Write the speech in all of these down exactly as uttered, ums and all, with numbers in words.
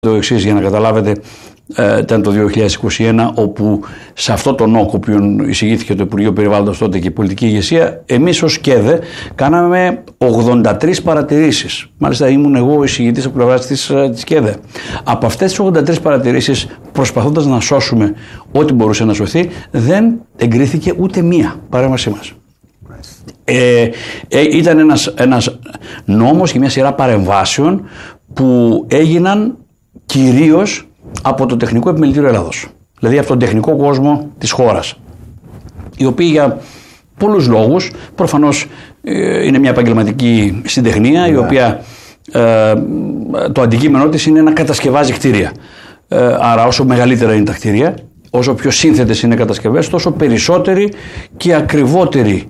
Το εξής για να καταλάβετε, ε, ήταν το δύο χιλιάδες είκοσι ένα, όπου σε αυτό τον όγκο που εισηγήθηκε το Υπουργείο Περιβάλλοντος τότε και η πολιτική ηγεσία, εμείς ως ΚΕΔΕ κάναμε ογδόντα τρεις παρατηρήσεις. Μάλιστα ήμουν εγώ ο εισηγητής από πλευράς της, της ΚΕΔΕ. Από αυτές τις ογδόντα τρεις παρατηρήσεις, προσπαθώντας να σώσουμε ό,τι μπορούσε να σωθεί, δεν εγκρίθηκε ούτε μία παρέμβασή μας. Ε, ε, ήταν ένας, ένας νόμος και μια σειρά παρεμβάσεων που έγιναν κυρίως από το Τεχνικό Επιμελητήριο Ελλάδος, δηλαδή από τον τεχνικό κόσμο της χώρας, οι οποίοι για πολλούς λόγους, προφανώς ε, είναι μια επαγγελματική συντεχνία, yeah. η οποία ε, το αντικείμενό της είναι να κατασκευάζει κτίρια. Ε, άρα όσο μεγαλύτερα είναι τα κτίρια, όσο πιο σύνθετες είναι οι κατασκευές, τόσο περισσότερη και ακριβότερη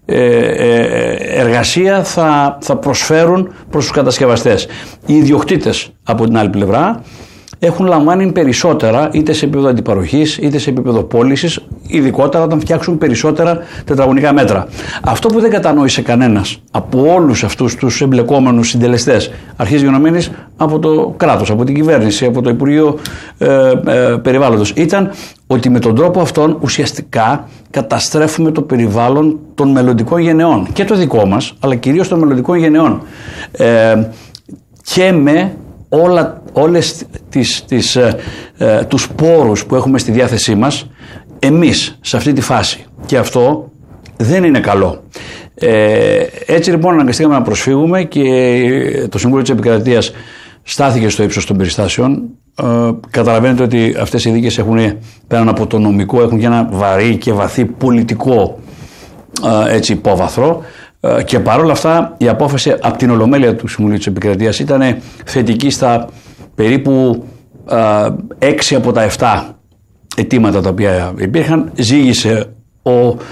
εργασία θα, θα προσφέρουν προς τους κατασκευαστές. Οι ιδιοκτήτες από την άλλη πλευρά έχουν λαμβάνει περισσότερα, είτε σε επίπεδο αντιπαροχής είτε σε επίπεδο πώλησης, ειδικότερα όταν φτιάξουν περισσότερα τετραγωνικά μέτρα. Αυτό που δεν κατανόησε κανένας από όλους αυτούς τους εμπλεκόμενους συντελεστές, αρχής γενομένης από το κράτος, από την κυβέρνηση, από το Υπουργείο ε, ε, Περιβάλλοντος, ήταν ότι με τον τρόπο αυτόν ουσιαστικά καταστρέφουμε το περιβάλλον των μελλοντικών γενεών, και το δικό μας, αλλά κυρίως των μελλοντικών γενεών, ε, και με όλα, όλες τις, τις, ε, ε, τους πόρους που έχουμε στη διάθεσή μας εμείς σε αυτή τη φάση, και αυτό δεν είναι καλό. Ε, έτσι λοιπόν αναγκαστήκαμε να προσφύγουμε και το Συμβούλιο της Επικρατείας στάθηκε στο ύψος των περιστάσεων. Ε, καταλαβαίνετε ότι αυτές οι δίκες έχουν, πέραν από το νομικό, έχουν και ένα βαρύ και βαθύ πολιτικό ε, έτσι, υπόβαθρο, ε, και παρόλα αυτά η απόφαση από την Ολομέλεια του Συμβουλίου της Επικρατείας ήταν θετική στα περίπου ε, έξι από τα επτά αιτήματα τα οποία υπήρχαν. Ζήγησε, ο,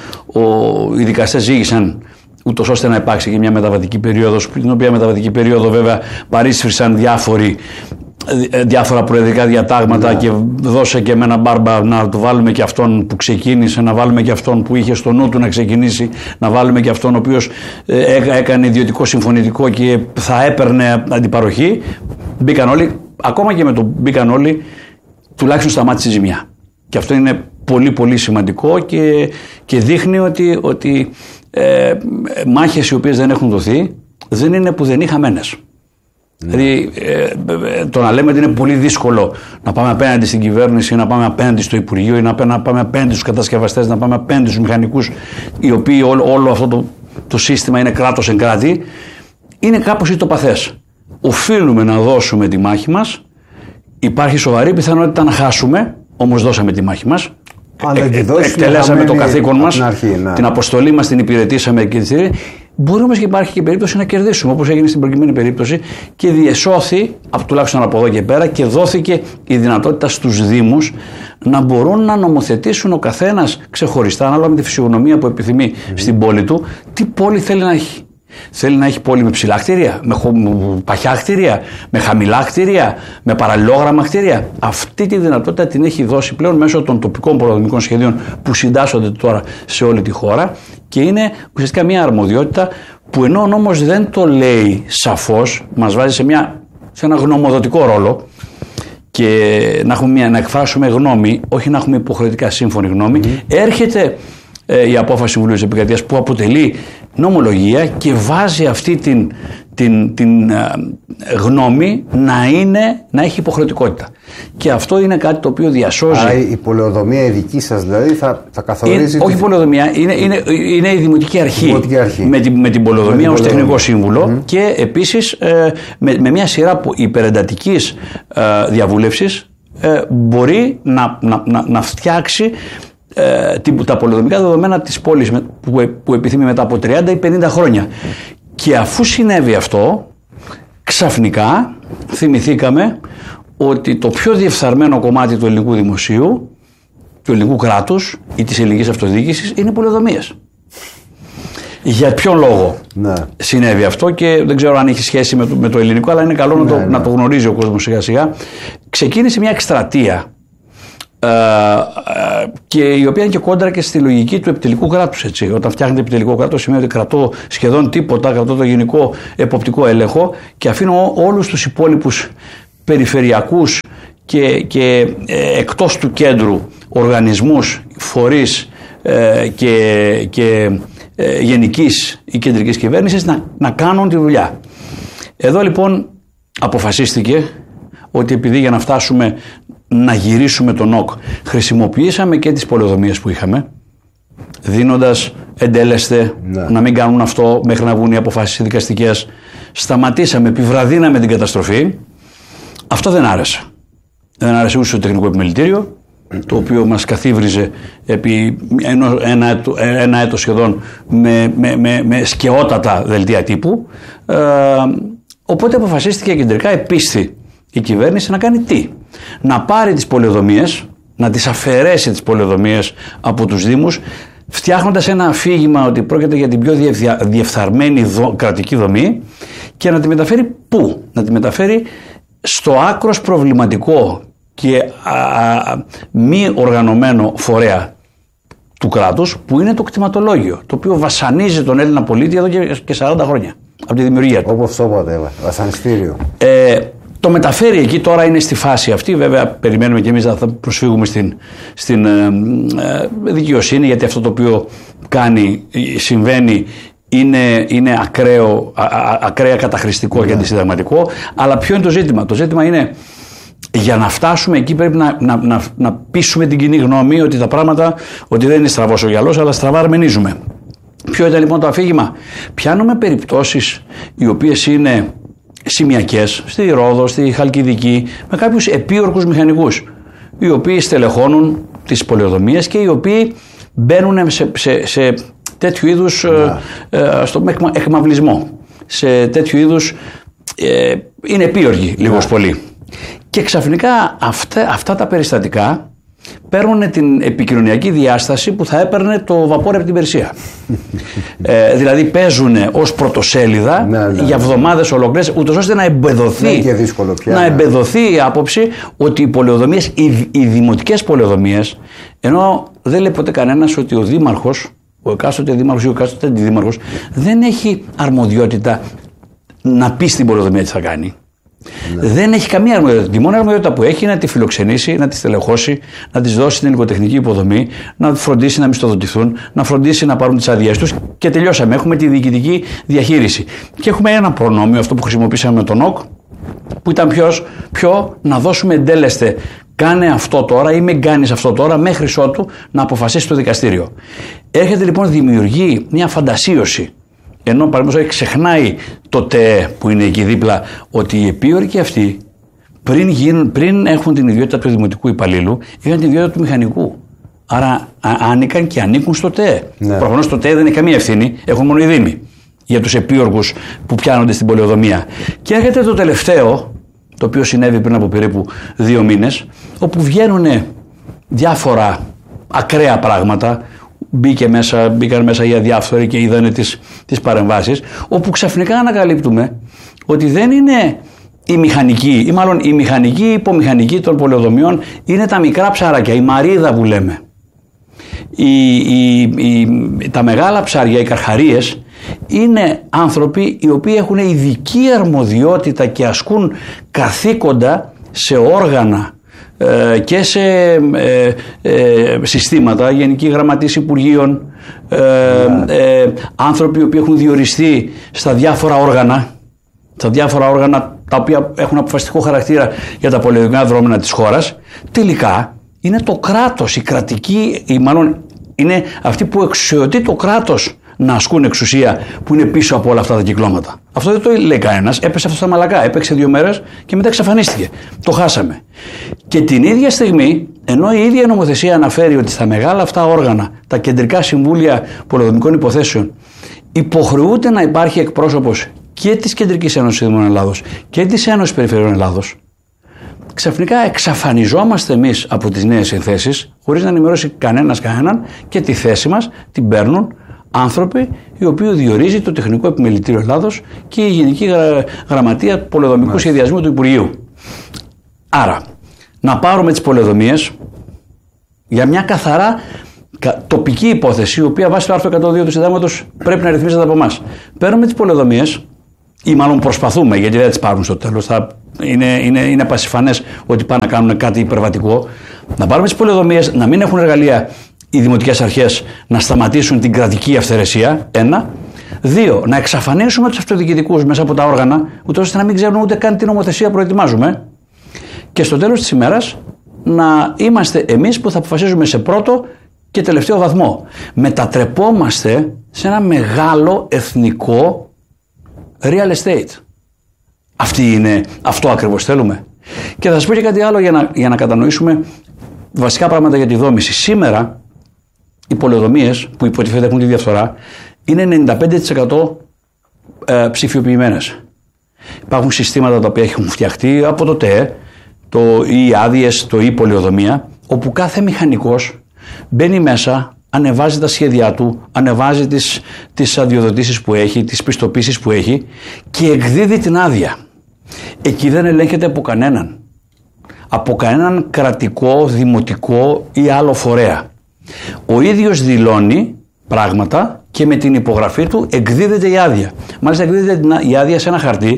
ο, οι δικαστές ζήγησαν ούτως ώστε να υπάρξει και μια μεταβατική περίοδος, την οποία μεταβατική περίοδο βέβαια παρίσφρησαν διάφοροι, διάφορα προεδρικά διατάγματα, yeah. και δώσε και με ένα μπάρμπα να του βάλουμε και αυτόν που ξεκίνησε, να βάλουμε και αυτόν που είχε στο νου του να ξεκινήσει, να βάλουμε και αυτόν ο οποίος έκανε ιδιωτικό συμφωνητικό και θα έπαιρνε αντιπαροχή. Μπήκαν όλοι, ακόμα και με το μπήκαν όλοι, τουλάχιστον σταμάτησε η ζημιά. Και αυτό είναι πολύ πολύ σημαντικό και, και δείχνει ότι, ότι ε, μάχες οι οποίες δεν έχουν δοθεί δεν είναι που δεν είχα μένες. Ναι. Δηλαδή ε, ε, το να λέμε ότι είναι πολύ δύσκολο να πάμε απέναντι στην κυβέρνηση, να πάμε απέναντι στο Υπουργείο ή να πάμε απέναντι στους κατασκευαστές, να πάμε απέναντι στους μηχανικούς, οι οποίοι όλο, όλο αυτό το, το σύστημα είναι κράτος εν κράτη, είναι κάπως ητοπαθές. Οφείλουμε να δώσουμε τη μάχη μας. Υπάρχει σοβαρή πιθανότητα να χάσουμε, όμως δώσαμε τη μάχη μας. Ε, εκτελέσαμε το καθήκον μας, αρχή, ναι. την αποστολή μας την υπηρετήσαμε και τη μπορεί όμως και υπάρχει και περίπτωση να κερδίσουμε, όπως έγινε στην προκειμένη περίπτωση, και διεσώθη, από, τουλάχιστον από εδώ και πέρα, και δόθηκε η δυνατότητα στους Δήμους να μπορούν να νομοθετήσουν ο καθένας ξεχωριστά, ανάλογα με τη φυσιογνωμία που επιθυμεί mm-hmm. στην πόλη του, τι πόλη θέλει να έχει. Θέλει να έχει πόλη με ψηλά κτίρια, με παχιά κτίρια, με χαμηλά κτίρια, με παραλληλόγραμμα κτίρια. Αυτή τη δυνατότητα την έχει δώσει πλέον μέσω των τοπικών πολεοδομικών σχεδίων που συντάσσονται τώρα σε όλη τη χώρα, και είναι ουσιαστικά μια αρμοδιότητα που, ενώ ο νόμος δεν το λέει σαφώς, μας βάζει σε, μια, σε ένα γνωμοδοτικό ρόλο, και να, έχουμε μια, να εκφράσουμε γνώμη, όχι να έχουμε υποχρεωτικά σύμφωνη γνώμη. Mm-hmm. Έρχεται ε, η απόφαση Συμβουλίου της Επικρατείας που αποτελεί νομολογία και βάζει αυτή την, την, την ε, γνώμη να, είναι, να έχει υποχρεωτικότητα. Και αυτό είναι κάτι το οποίο διασώζει. Άρα η πολεοδομία η δική σας δηλαδή θα, θα καθορίζει. Είναι, όχι η πολεοδομία, είναι, είναι, είναι η Δημοτική Αρχή, Δημοτική Αρχή. Με, την, με την πολεοδομία ως τεχνικό σύμβουλο mm-hmm. και επίσης ε, με, με μια σειρά υπερεντατικής ε, διαβούλευσης ε, μπορεί να, να, να, να φτιάξει Ε, τα πολεοδομικά δεδομένα της πόλης που, που επιθυμεί μετά από τριάντα ή πενήντα χρόνια. Και αφού συνέβη αυτό, ξαφνικά θυμηθήκαμε ότι το πιο διεφθαρμένο κομμάτι του ελληνικού δημοσίου, του ελληνικού κράτους ή της ελληνικής αυτοδιοίκησης είναι οι πολεοδομίες. Για ποιον λόγο ναι. συνέβη αυτό, και δεν ξέρω αν έχει σχέση με το, με το ελληνικό, αλλά είναι καλό ναι, να, το, ναι. να το γνωρίζει ο κόσμος σιγά σιγά. Ξεκίνησε μια εκστρατεία Uh, uh, και η οποία είναι και κόντρα και στη λογική του επιτελικού κράτους. Έτσι. Όταν φτιάχνετε επιτελικό κράτος, σημαίνει ότι κρατώ σχεδόν τίποτα, κρατώ το γενικό εποπτικό έλεγχο και αφήνω όλους τους υπόλοιπους περιφερειακούς και, και ε, εκτός του κέντρου οργανισμούς, φορείς ε, και, και ε, γενικής ή κεντρικής κυβέρνησης να, να κάνουν τη δουλειά. Εδώ λοιπόν αποφασίστηκε ότι επειδή για να φτάσουμε να γυρίσουμε τον ΟΚ χρησιμοποιήσαμε και τις πολεοδομίες που είχαμε, δίνοντας εντέλεστε ναι. να μην κάνουν αυτό μέχρι να βγουν οι αποφάσεις δικαστικές, σταματήσαμε, επιβραδύναμε την καταστροφή. Αυτό δεν άρεσε. Δεν άρεσε ούτε στο τεχνικό επιμελητήριο, το οποίο μας καθίβριζε επί ένα, ένα, ένα έτος σχεδόν με, με, με, με σκαιότατα δελτία τύπου. Ε, οπότε αποφασίστηκε κεντρικά, επίστη η κυβέρνηση να κάνει τι? Να πάρει τις πολεοδομίες, να τις αφαιρέσει τις πολεοδομίες από τους Δήμους, φτιάχνοντας ένα αφήγημα ότι πρόκειται για την πιο διεφθαρμένη δο, κρατική δομή και να τη μεταφέρει πού? Να τη μεταφέρει στο άκρος προβληματικό και α, α, μη οργανωμένο φορέα του κράτους που είναι το κτηματολόγιο, το οποίο βασανίζει τον Έλληνα πολίτη εδώ και σαράντα χρόνια από τη δημιουργία του. Όπως το είπατε, βασανιστήριο. Ε, το μεταφέρει εκεί, τώρα είναι στη φάση αυτή, βέβαια περιμένουμε και εμείς να θα προσφύγουμε στην, στην ε, ε, δικαιοσύνη, γιατί αυτό το οποίο κάνει, συμβαίνει είναι, είναι ακραίο, α, α, ακραία καταχρηστικό yeah. και αντισυνταγματικό, αλλά ποιο είναι το ζήτημα? Το ζήτημα είναι, για να φτάσουμε εκεί πρέπει να, να, να, να πείσουμε την κοινή γνώμη ότι τα πράγματα, ότι δεν είναι στραβός ο γυαλός, αλλά στραβά αρμενίζουμε. Ποιο ήταν λοιπόν το αφήγημα? Πιάνουμε περιπτώσεις οι οποίες είναι σημειακές, στη Ρόδο, στη Χαλκιδική, με κάποιους επίορκους μηχανικούς, οι οποίοι στελεχώνουν τις πολεοδομίες και οι οποίοι μπαίνουν σε, σε, σε τέτοιου είδους yeah. ε, στο εκμαυλισμό, σε τέτοιου είδους ε, είναι επίοργοι λίγος yeah. πολύ. Και ξαφνικά αυτά, αυτά τα περιστατικά παίρνουν την επικοινωνιακή διάσταση που θα έπαιρνε το βαπόρι από την Περσία. ε, δηλαδή παίζουν ως πρωτοσέλιδα ναι, ναι, για εβδομάδες ολόκληρες, ούτως ώστε να εμπεδοθεί, και δύσκολο πια, να εμπεδοθεί η άποψη ότι οι πολεοδομίες, οι, οι δημοτικές πολεοδομίες, ενώ δεν λέει ποτέ κανένας ότι ο δήμαρχος, ο εκάστοτε δήμαρχος ή ο εκάστοτε αντιδήμαρχος δεν έχει αρμοδιότητα να πει στην πολεοδομία τι θα κάνει. Ναι. Δεν έχει καμία αρμοδιότητα. Τη μόνη αρμοδιότητα που έχει είναι να τη φιλοξενήσει, να τη στελεχώσει, να τη δώσει την υλικοτεχνική υποδομή, να φροντίσει να μισθοδοτηθούν, να φροντίσει να πάρουν τις αδειές τους και τελειώσαμε. Έχουμε τη διοικητική διαχείριση. Και έχουμε ένα προνόμιο, αυτό που χρησιμοποίησαμε με τον ΟΚ, που ήταν ποιος, ποιο να δώσουμε εντέλεστε. Κάνε αυτό τώρα ή μην κάνεις αυτό τώρα, μέχρι ότου να αποφασίσει το δικαστήριο. Έρχεται λοιπόν, δημιουργεί μια φαντασίωση. Ενώ παραδείγματος ξεχνάει το ΤΕ που είναι εκεί δίπλα ότι οι επίορκοι αυτοί πριν, γίνουν, πριν έχουν την ιδιότητα του δημοτικού υπαλλήλου είχαν την ιδιότητα του μηχανικού. Άρα άνοικαν και ανήκουν στο ΤΕ. Ναι. Προφανώς το ΤΕ δεν έχει καμία ευθύνη, έχουν μόνο οι Δήμοι για τους επίορκους που πιάνονται στην πολεοδομία. Και έρχεται το τελευταίο, το οποίο συνέβη πριν από περίπου δύο μήνες, όπου βγαίνουν διάφορα ακραία πράγματα. Μπήκε μέσα, μπήκαν μέσα οι αδιάφθοροι και είδανε τις, τις παρεμβάσεις, όπου ξαφνικά ανακαλύπτουμε ότι δεν είναι η μηχανική, ή μάλλον η μηχανική υπομηχανική των πολεοδομιών είναι τα μικρά ψάρακια, η μαρίδα που λέμε. Οι, οι, οι, τα μεγάλα ψάρια, οι καρχαρίες, είναι άνθρωποι οι οποίοι έχουν ειδική αρμοδιότητα και ασκούν καθήκοντα σε όργανα και σε ε, ε, συστήματα, γενικοί γραμματείς υπουργείων, ε, ε, άνθρωποι οι οποίοι έχουν διοριστεί στα διάφορα όργανα, στα διάφορα όργανα τα οποία έχουν αποφασιστικό χαρακτήρα για τα πολεοδομικά δρόμενα της χώρας. Τελικά είναι το κράτος, η κρατική, ή μάλλον είναι αυτοί που εξουσιοδοτεί το κράτος να ασκούν εξουσία, που είναι πίσω από όλα αυτά τα κυκλώματα. Αυτό δεν το λέει κανένας. Έπεσε αυτό στα μαλακά. Έπαιξε δύο μέρες και μετά εξαφανίστηκε. Το χάσαμε. Και την ίδια στιγμή, ενώ η ίδια νομοθεσία αναφέρει ότι στα μεγάλα αυτά όργανα, τα κεντρικά συμβούλια πολεοδομικών υποθέσεων, υποχρεούται να υπάρχει εκπρόσωπος και της Κεντρικής Ένωσης Δήμων Ελλάδος και της Ένωσης Περιφερειών Ελλάδος, ξαφνικά εξαφανιζόμαστε εμείς από τις νέες συνθέσεις, χωρίς να ενημερώσει κανένας κανέναν, και τη θέση μας την παίρνουν άνθρωποι οι οποίοι διορίζει το Τεχνικό Επιμελητήριο Ελλάδος και η Γενική Γραμματεία Πολεοδομικού Μάλιστα. Σχεδιασμού του Υπουργείου. Άρα, να πάρουμε τις πολεοδομίες για μια καθαρά τοπική υπόθεση, η οποία βάσει το άρθρο εκατόν δύο του Συντάγματος πρέπει να ρυθμίζεται από εμάς. Παίρνουμε τις πολεοδομίες ή μάλλον προσπαθούμε, γιατί δεν τις πάρουν στο τέλος. Θα είναι, είναι, είναι πασιφανές ότι πάνε να κάνουν κάτι υπερβατικό. Να πάρουμε τις πολεοδομίες, να μην έχουν εργαλεία οι δημοτικές αρχές να σταματήσουν την κρατική αυθαιρεσία. Ένα. Δύο, να εξαφανίσουμε τους αυτοδιοικητικούς μέσα από τα όργανα, ούτως ώστε να μην ξέρουν ούτε καν τι νομοθεσία προετοιμάζουμε. Και στο τέλος της ημέρας να είμαστε εμείς που θα αποφασίζουμε σε πρώτο και τελευταίο βαθμό. Μετατρεπόμαστε σε ένα μεγάλο εθνικό real estate. Αυτή είναι, αυτό ακριβώς θέλουμε. Και θα σας πω και κάτι άλλο για να, για να κατανοήσουμε βασικά πράγματα για τη δόμηση. Σήμερα οι πολεοδομίες που υποτίθεται έχουν τη διαφθορά είναι ενενήντα πέντε τοις εκατό ε, ψηφιοποιημένες. Υπάρχουν συστήματα τα οποία έχουν φτιαχτεί από το ΤΕΕ, το ή άδειες, το ή πολεοδομία, όπου κάθε μηχανικός μπαίνει μέσα, ανεβάζει τα σχέδιά του, ανεβάζει τις, τις αδειοδοτήσεις που έχει, τις πιστοποίησεις που έχει και εκδίδει την άδεια. Εκεί δεν ελέγχεται από κανέναν. Από κανέναν κρατικό, δημοτικό ή άλλο φορέα. Ο ίδιος δηλώνει πράγματα και με την υπογραφή του εκδίδεται η άδεια. Μάλιστα εκδίδεται η άδεια σε ένα χαρτί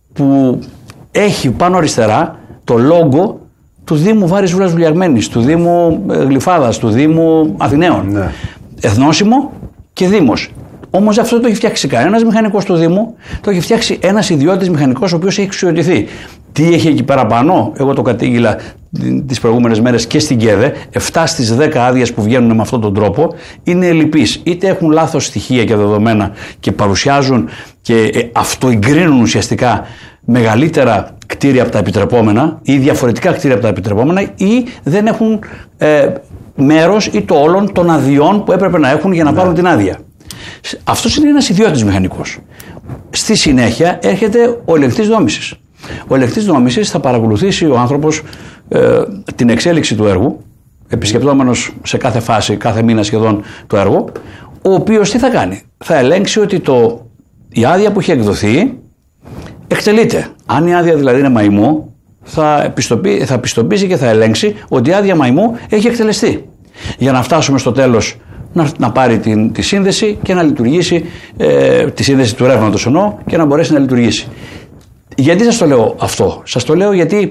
που έχει πάνω αριστερά το λόγο του Δήμου Βάρης Βούλας Βουλιαγμένης, του Δήμου Γλυφάδας, του Δήμου Αθηναίων. Ναι. Εθνόσημο και Δήμος. Όμως αυτό το έχει φτιάξει κανένας μηχανικός του Δήμου, το έχει φτιάξει ένας ιδιώτης μηχανικός ο οποίος έχει εξουσιοδοτηθεί. Τι έχει εκεί πέρα πάνω, εγώ το κατήγγειλα τις προηγούμενες μέρες και στην ΚΕΔΕ, επτά στις δέκα άδειες που βγαίνουν με αυτόν τον τρόπο είναι ελλειπείς. Είτε έχουν λάθος στοιχεία και δεδομένα και παρουσιάζουν και αυτοεγκρίνουν ουσιαστικά μεγαλύτερα κτίρια από τα επιτρεπόμενα ή διαφορετικά κτίρια από τα επιτρεπόμενα ή δεν έχουν ε, μέρος ή το όλον των αδειών που έπρεπε να έχουν για να ναι. πάρουν την άδεια. Αυτός είναι ένας ιδιώτης μηχανικός. Στη συνέχεια έρχεται ο ελεγκτής δόμησης. Ο ελεγκτής δόμησης θα παρακολουθήσει ο άνθρωπος ε, την εξέλιξη του έργου, επισκεπτόμενος σε κάθε φάση, κάθε μήνα σχεδόν το έργο, ο οποίος τι θα κάνει? Θα ελέγξει ότι το, η άδεια που έχει εκδοθεί εκτελείται. Αν η άδεια δηλαδή είναι μαϊμού, θα, πιστοποιεί, θα πιστοποιήσει και θα ελέγξει ότι η άδεια μαϊμού έχει εκτελεστεί. Για να φτάσουμε στο τέλος να, να πάρει την, τη σύνδεση και να λειτουργήσει, ε, τη σύνδεση του ρεύματος εννοώ, και να μπορέσει να λειτουργήσει. Γιατί σας το λέω αυτό? Σας το λέω γιατί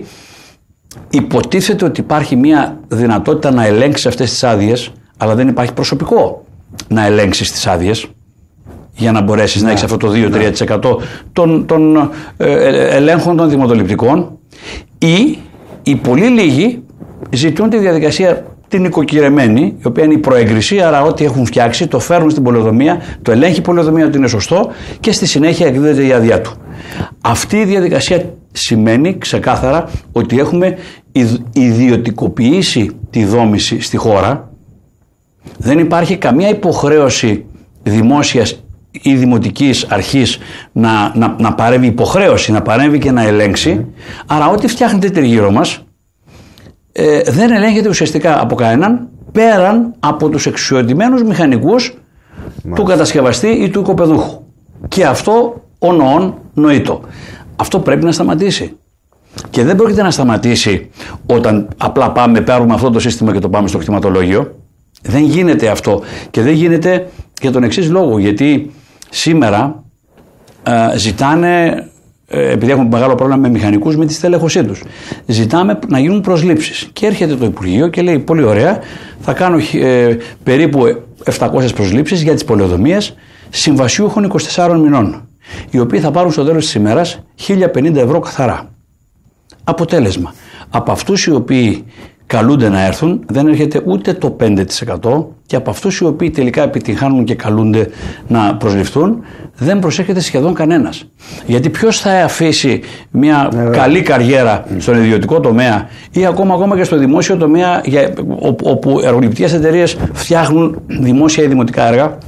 υποτίθεται ότι υπάρχει μια δυνατότητα να ελέγξει αυτές τις άδειες, αλλά δεν υπάρχει προσωπικό να ελέγξεις τις άδειες για να μπορέσεις ναι, να έχεις αυτό το δύο με τρία τοις εκατό των, των ε, ελέγχων των δημοτοληπτικών, ή οι πολύ λίγοι ζητούν τη διαδικασία την οικοκυρεμένη, η οποία είναι η προέγκριση, άρα ό,τι έχουν φτιάξει το φέρνουν στην πολεοδομία, το ελέγχει η πολεοδομία ότι είναι σωστό και στη συνέχεια εκδίδεται η άδειά του. Αυτή η διαδικασία σημαίνει ξεκάθαρα ότι έχουμε ιδιωτικοποιήσει τη δόμηση στη χώρα. Δεν υπάρχει καμία υποχρέωση δημόσιας ή δημοτικής αρχής να, να, να παρέμβει, υποχρέωση να παρέμβει και να ελέγξει. Mm. Άρα ό,τι φτιάχνεται τριγύρω μας ε, δεν ελέγχεται ουσιαστικά από κανέναν πέραν από τους εξουσιοδοτημένους μηχανικούς mm. του κατασκευαστή ή του οικοπεδούχου. Και αυτό ο νοόν νοήτο. Αυτό πρέπει να σταματήσει. Και δεν πρόκειται να σταματήσει όταν απλά πάμε, παίρνουμε αυτό το σύστημα και το πάμε στο κτηματολόγιο. Δεν γίνεται αυτό. Και δεν γίνεται για τον εξής λόγο. Γιατί σήμερα ε, ζητάνε, ε, επειδή έχουμε μεγάλο πρόβλημα με μηχανικούς, με τη στελέχωσή τους, ζητάμε να γίνουν προσλήψεις. Και έρχεται το Υπουργείο και λέει: πολύ ωραία, θα κάνω ε, περίπου επτακόσιες προσλήψεις για τις πολεοδομίες συμβασιούχων είκοσι τεσσάρων μηνών, οι οποίοι θα πάρουν στο τέλος της ημέρας χίλια πενήντα ευρώ καθαρά. Αποτέλεσμα, από αυτούς οι οποίοι καλούνται να έρθουν δεν έρχεται ούτε το πέντε τοις εκατό, και από αυτούς οι οποίοι τελικά επιτυγχάνουν και καλούνται να προσληφθούν δεν προσέρχεται σχεδόν κανένας. Γιατί ποιος θα αφήσει μια ναι, καλή καριέρα στον ιδιωτικό τομέα ή ακόμα, ακόμα και στο δημόσιο τομέα, για, όπου εργοληπτικές εταιρείες φτιάχνουν δημόσια ή δημοτικά έργα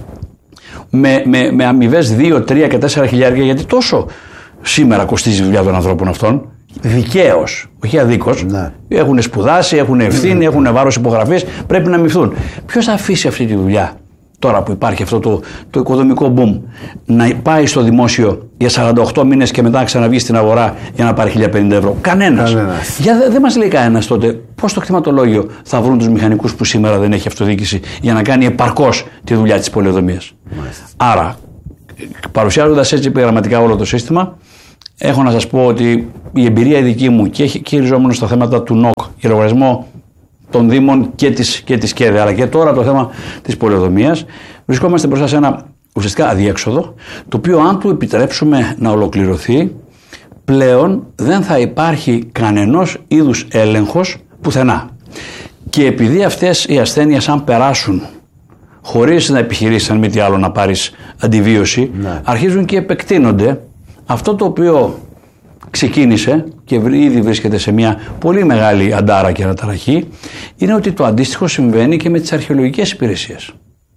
με, με, με αμοιβές δύο, τρία και τέσσερα χιλιάρια, γιατί τόσο σήμερα κοστίζει η δουλειά των ανθρώπων αυτών. Δικαίως, όχι αδίκως. Ναι. Έχουν σπουδάσει, έχουν ευθύνη, έχουν βάρος υπογραφής, πρέπει να αμοιβθούν. Ποιος θα αφήσει αυτή τη δουλειά τώρα που υπάρχει αυτό το, το οικοδομικό boom, να πάει στο δημόσιο για σαράντα οκτώ μήνες και μετά να ξαναβγεί στην αγορά για να πάρει χίλια πενήντα ευρώ? Κανένας. Κανένας. Για, δεν μας λέει κανένας τότε πώς το κτηματολόγιο θα βρουν τους μηχανικούς που σήμερα δεν έχει αυτοδιοίκηση για να κάνει επαρκώς τη δουλειά της πολεοδομίας. Άρα παρουσιάζοντας έτσι επιγραμματικά όλο το σύστημα, έχω να σας πω ότι η εμπειρία δική μου και χειριζόμενο στα θέματα του ΝΟΚ για λογαριασμό των Δήμων και της, και της ΚΕΔΕ, αλλά και τώρα το θέμα της πολεοδομίας, βρισκόμαστε μπροστά σε ένα ουσιαστικά αδιέξοδο, το οποίο αν του επιτρέψουμε να ολοκληρωθεί, πλέον δεν θα υπάρχει κανενός είδους έλεγχος πουθενά. Και επειδή αυτές οι ασθένειες αν περάσουν χωρίς να επιχειρήσεις αν μη τι άλλο να πάρεις αντιβίωση, ναι. αρχίζουν και επεκτείνονται. Αυτό το οποίο ξεκίνησε και ήδη βρίσκεται σε μια πολύ μεγάλη αντάρα και αναταραχή, είναι ότι το αντίστοιχο συμβαίνει και με τις αρχαιολογικές υπηρεσίες.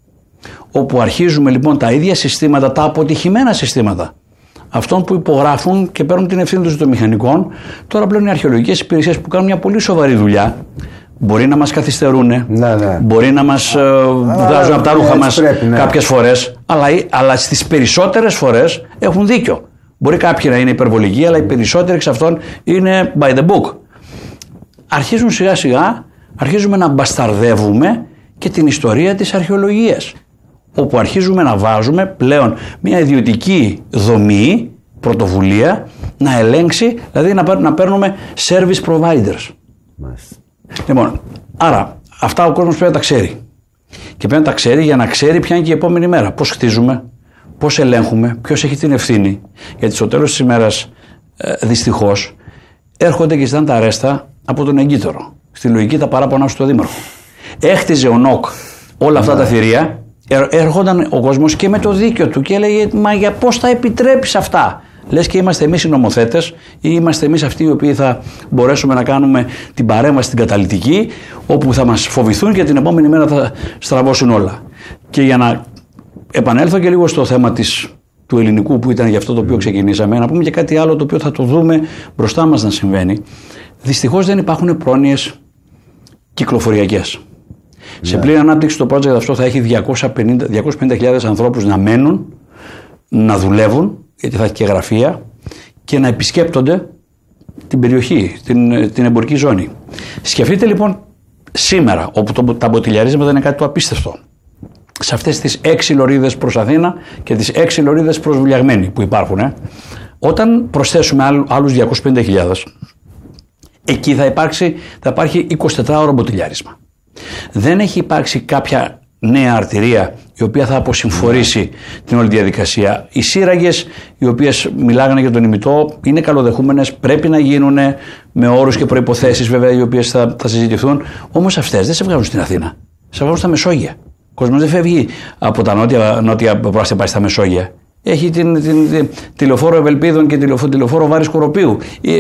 Όπου αρχίζουμε λοιπόν τα ίδια συστήματα, τα αποτυχημένα συστήματα αυτών που υπογράφουν και παίρνουν την ευθύνη τους των μηχανικών, τώρα πλέον οι αρχαιολογικές υπηρεσίες που κάνουν μια πολύ σοβαρή δουλειά, μπορεί να μας καθυστερούν, ναι, ναι. μπορεί να μας βγάζουν από τα ρούχα μας πρέπει, ναι. κάποιες φορές, αλλά, αλλά στις περισσότερες φορές έχουν δίκιο. Μπορεί κάποιοι να είναι υπερβολικοί, αλλά οι περισσότεροι εξ αυτών είναι by the book. Αρχίζουν σιγά σιγά, αρχίζουμε να μπασταρδεύουμε και την ιστορία της αρχαιολογίας, όπου αρχίζουμε να βάζουμε πλέον μια ιδιωτική δομή, πρωτοβουλία, να ελέγξει, δηλαδή να, να παίρνουμε service providers. Μάλιστα. Λοιπόν, άρα αυτά ο κόσμος πρέπει να τα ξέρει. Και πρέπει να τα ξέρει για να ξέρει ποια είναι και η επόμενη μέρα. Πώς χτίζουμε, πώς ελέγχουμε, ποιος έχει την ευθύνη. Γιατί στο τέλος της ημέρας, ε, δυστυχώς, έρχονται και ζητάνε τα αρέστα από τον εγκύτορο. Στη λογική τα παράπονά στο δήμαρχο. Έχτιζε ο ΝΟΚ όλα αυτά yeah. τα θηρία, έρχονταν ο κόσμος και με το δίκιο του και έλεγε «Μα για πώς θα επιτρέψεις αυτά». Λες και είμαστε εμείς οι νομοθέτες ή είμαστε εμείς αυτοί οι οποίοι θα μπορέσουμε να κάνουμε την παρέμβαση την καταλυτική, όπου θα μας φοβηθούν και την επόμενη μέρα θα στραβώσουν όλα. Και για να επανέλθω και λίγο στο θέμα της, του ελληνικού που ήταν για αυτό το οποίο ξεκινήσαμε, να πούμε και κάτι άλλο το οποίο θα το δούμε μπροστά μας να συμβαίνει. Δυστυχώς δεν υπάρχουν πρόνοιες κυκλοφοριακές. Yeah. Σε πλήρη ανάπτυξη το project αυτό θα έχει διακόσιες πενήντα χιλιάδες ανθρώπους να μένουν, να δουλεύουν, γιατί θα έχει και γραφεία, και να επισκέπτονται την περιοχή, την, την εμπορική ζώνη. Σκεφτείτε λοιπόν σήμερα, όπου το, τα μποτιλιαρίσματα είναι κάτι το απίστευτο, σε αυτές τις έξι λωρίδες προς Αθήνα και τις έξι λωρίδες προς Βουλιαγμένη που υπάρχουν, ε, όταν προσθέσουμε άλλου, άλλους διακόσιες πενήντα χιλιάδες, εκεί θα, υπάρξει, θα υπάρχει εικοσιτετράωρο μποτιλιάρισμα. Δεν έχει υπάρξει κάποια νέα αρτηρία η οποία θα αποσυμφορήσει yeah. την όλη διαδικασία. Οι σύραγγες οι οποίες μιλάγανε για τον ημιτό είναι καλοδεχούμενες, πρέπει να γίνουν με όρους και προϋποθέσεις βέβαια οι οποίες θα, θα συζητηθούν, όμως αυτές δεν σε βγάζουν στην Αθήνα, σε βγάζουν στα Μεσόγεια. Ο κόσμος δεν φεύγει από τα νότια, νότια προς πάει στα Μεσόγεια. Έχει την, την, την τηλεοφόρο Ευελπίδων και τηλεοφόρο, τηλεοφόρο Βάρης Κοροπίου. Ε,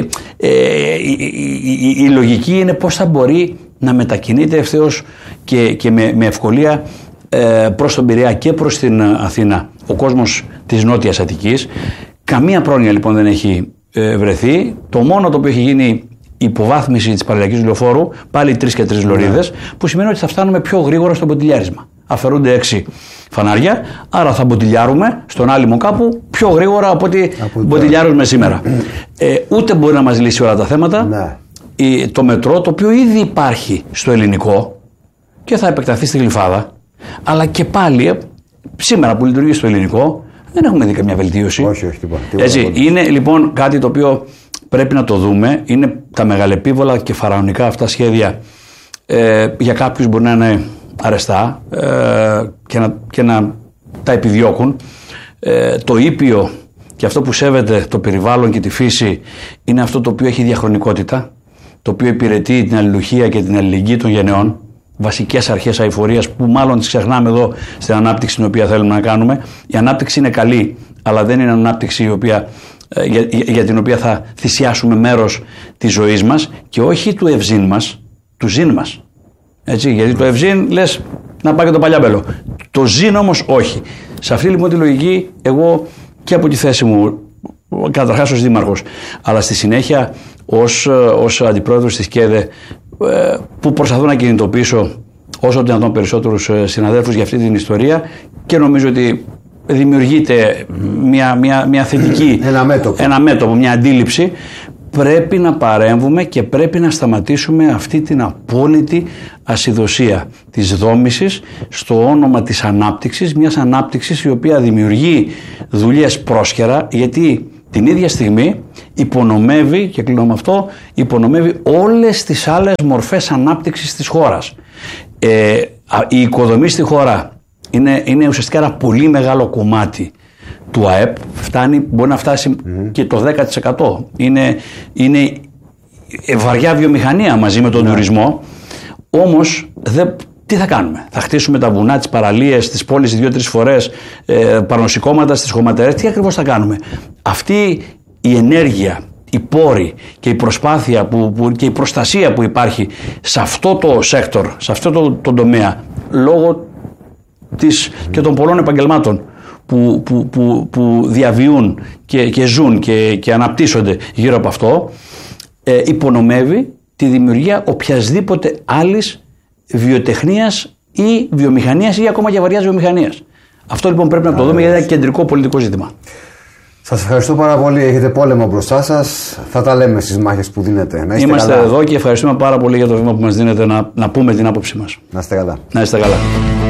ε, η, η, η, η λογική είναι πώς θα μπορεί να μετακινείται ευθέως και, και με, με ευκολία ε, προς τον Πειραιά και προς την Αθήνα ο κόσμος της Νότιας Αττικής. Καμία πρόνοια λοιπόν δεν έχει ε, βρεθεί. Το μόνο το οποίο έχει γίνει η υποβάθμιση της παραλιακής λεωφόρου, πάλι τρεις και τρεις λωρίδες, που σημαίνει ότι θα φτάνουμε πιο γρήγορα στο μποτιλιάρισμα. Αφαιρούνται έξι φανάρια, άρα θα μποτιλιάρουμε στον άλυμο κάπου πιο γρήγορα από ό,τι μποτιλιάρουμε σήμερα. Ε, ούτε μπορεί να μας λύσει όλα τα θέματα. Ναι. Ε, το μετρό, το οποίο ήδη υπάρχει στο ελληνικό και θα επεκταθεί στη Γλυφάδα, αλλά και πάλι σήμερα που λειτουργεί στο ελληνικό δεν έχουμε δει καμιά βελτίωση. Όχι, όχι, τίποτα. Έτσι, είναι λοιπόν κάτι το οποίο πρέπει να το δούμε. Είναι τα μεγαλεπίβολα και φαραωνικά αυτά σχέδια. Ε, για κάποιους μπορεί να είναι αρεστά ε, και, να, και να τα επιδιώκουν. Ε, το ήπιο και αυτό που σέβεται το περιβάλλον και τη φύση είναι αυτό το οποίο έχει διαχρονικότητα, το οποίο υπηρετεί την αλληλουχία και την αλληλεγγύη των γενεών, βασικές αρχές αειφορίας που μάλλον τις ξεχνάμε εδώ στην ανάπτυξη την οποία θέλουμε να κάνουμε. Η ανάπτυξη είναι καλή, αλλά δεν είναι ανάπτυξη η οποία, για, για την οποία θα θυσιάσουμε μέρος της ζωής μας και όχι του ευζήν μας, του ζήν μας. Έτσι, γιατί το ευζήν λες να πάει και το παλιάμπελο. Το ζήν όμως όχι. Σε αυτή λοιπόν τη λογική εγώ και από τη θέση μου, καταρχάς ως δήμαρχος, αλλά στη συνέχεια ως, ως αντιπρόεδρος της ΚΕΔΕ, που προσπαθώ να κινητοποιήσω όσο δυνατόν περισσότερους συναδέλφους για αυτή την ιστορία και νομίζω ότι δημιουργείται μια, μια, μια θετική, ένα μέτωπο. ένα μέτωπο, μια αντίληψη. πρέπει να παρέμβουμε και πρέπει να σταματήσουμε αυτή την απόλυτη ασυδοσία της δόμησης στο όνομα της ανάπτυξης, μιας ανάπτυξης η οποία δημιουργεί δουλειές πρόσχερα, γιατί την ίδια στιγμή υπονομεύει, και κλείνω με αυτό, υπονομεύει όλες τις άλλες μορφές ανάπτυξης της χώρας. Ε, η οικοδομή στη χώρα είναι, είναι ουσιαστικά ένα πολύ μεγάλο κομμάτι του ΑΕΠ, φτάνει, μπορεί να φτάσει mm-hmm. και το δέκα τοις εκατό. Είναι, είναι βαριά βιομηχανία μαζί με τον yeah. τουρισμό, όμως δεν, τι θα κάνουμε, θα χτίσουμε τα βουνά, τις παραλίες, τις πόλεις δύο-τρεις φορές, ε, παρανοσικώματα στις χωματερές, τι ακριβώς θα κάνουμε? Αυτή η ενέργεια, οι πόροι και η προσπάθεια που, που, και η προστασία που υπάρχει σε αυτό το σέκτορ, σε αυτό το, το τομέα, λόγω της, mm. και των πολλών επαγγελμάτων που, που, που, που διαβιούν και, και ζουν και, και αναπτύσσονται γύρω από αυτό, ε, υπονομεύει τη δημιουργία οποιασδήποτε άλλης βιοτεχνίας ή βιομηχανίας ή ακόμα και βαριάς βιομηχανίας. Αυτό λοιπόν πρέπει να το δούμε, γιατί είναι ένα κεντρικό πολιτικό ζήτημα. Σας ευχαριστώ πάρα πολύ. Έχετε πόλεμο μπροστά σας. Θα τα λέμε στις μάχες που δίνετε. Να είστε Είμαστε καλά. εδώ και ευχαριστούμε πάρα πολύ για το βήμα που μας δίνετε να, να πούμε την άποψή μας. Να είστε καλά. Να είστε καλά.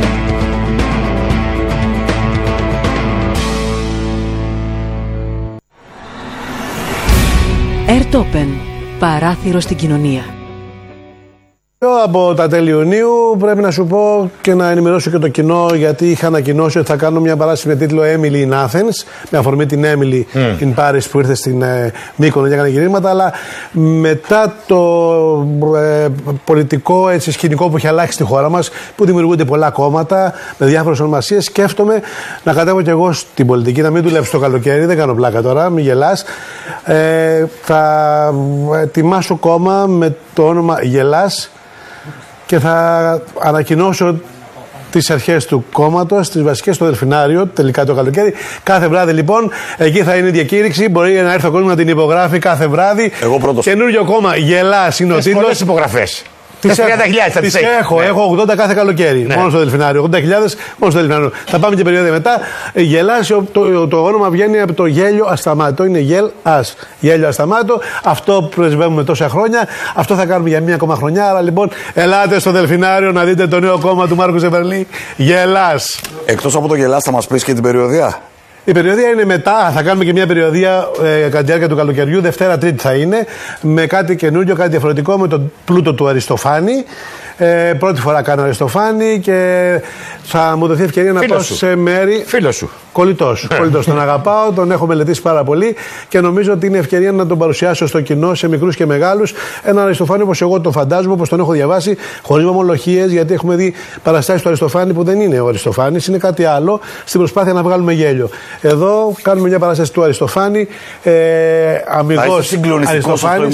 Airtopen. Παράθυρο στην κοινωνία. Από τα τέλη Ιουνίου πρέπει να σου πω και να ενημερώσω και το κοινό, γιατί είχα ανακοινώσει ότι θα κάνω μια παράσταση με τίτλο Emily in Athens, με αφορμή την Emily mm. in Paris που ήρθε στην ε, Μύκονο και έκανε γυρίσματα, αλλά μετά το ε, πολιτικό έτσι, σκηνικό που έχει αλλάξει στη χώρα μας, που δημιουργούνται πολλά κόμματα με διάφορες ονομασίες, σκέφτομαι να κατέβω κι εγώ στην πολιτική, να μην δουλέψω το καλοκαίρι, δεν κάνω πλάκα τώρα, μην γελάς. Ε, θα ετοιμάσω κόμμα με το όνομα Γελάς και θα ανακοινώσω τις αρχές του κόμματος, τις βασικές στο Δελφινάριο, τελικά το καλοκαίρι. Κάθε βράδυ λοιπόν, εκεί θα είναι η διακήρυξη. Μπορεί να έρθει ο κόσμος να την υπογράφει κάθε βράδυ. Εγώ πρώτος. Καινούριο κόμμα, Γελάς είναι ο τίτλος. Πολλές υπογραφές. Τις τριάντα χιλιάδες θα τις έχω, ναι. έχω ογδόντα κάθε καλοκαίρι. Ναι. Μόνο στο Δελφινάριο. ογδόντα χιλιάδες μόνο στο Δελφινάριο. Θα πάμε και περίοδο μετά. Γελάς, το, το, το όνομα βγαίνει από το γέλιο ασταμάτο. Είναι γελ ας. Γέλιο ασταμάτο. Αυτό πρεσβεύουμε τόσα χρόνια. Αυτό θα κάνουμε για μία ακόμα χρονιά. Άρα λοιπόν, ελάτε στο Δελφινάριο να δείτε το νέο κόμμα του Μάρκου Ζεμπερλή. Γελάς. Εκτός από το Γελάς, θα μας πεις και την περιοδία. Η περιοδία είναι μετά, θα κάνουμε και μια περιοδία ε, κατά τη διάρκεια του καλοκαιριού, Δευτέρα Τρίτη θα είναι, με κάτι καινούριο, κάτι διαφορετικό, με τον πλούτο του Αριστοφάνη. Ε, πρώτη φορά κάνω Αριστοφάνη και θα μου δοθεί ευκαιρία να πάω σε μέρη. Φίλος σου. Κολλητός. Κολλητός. Τον αγαπάω, τον έχω μελετήσει πάρα πολύ και νομίζω ότι είναι ευκαιρία να τον παρουσιάσω στο κοινό, σε μικρούς και μεγάλους. Ένα Αριστοφάνη όπως εγώ τον φαντάζομαι, όπως τον έχω διαβάσει, χωρίς ομολογίες, γιατί έχουμε δει παραστάσεις του Αριστοφάνη που δεν είναι ο Αριστοφάνης, είναι κάτι άλλο, στην προσπάθεια να βγάλουμε γέλιο. Εδώ κάνουμε μια παράσταση του Αριστοφάνη, ε, αμιγός Αριστοφάνης.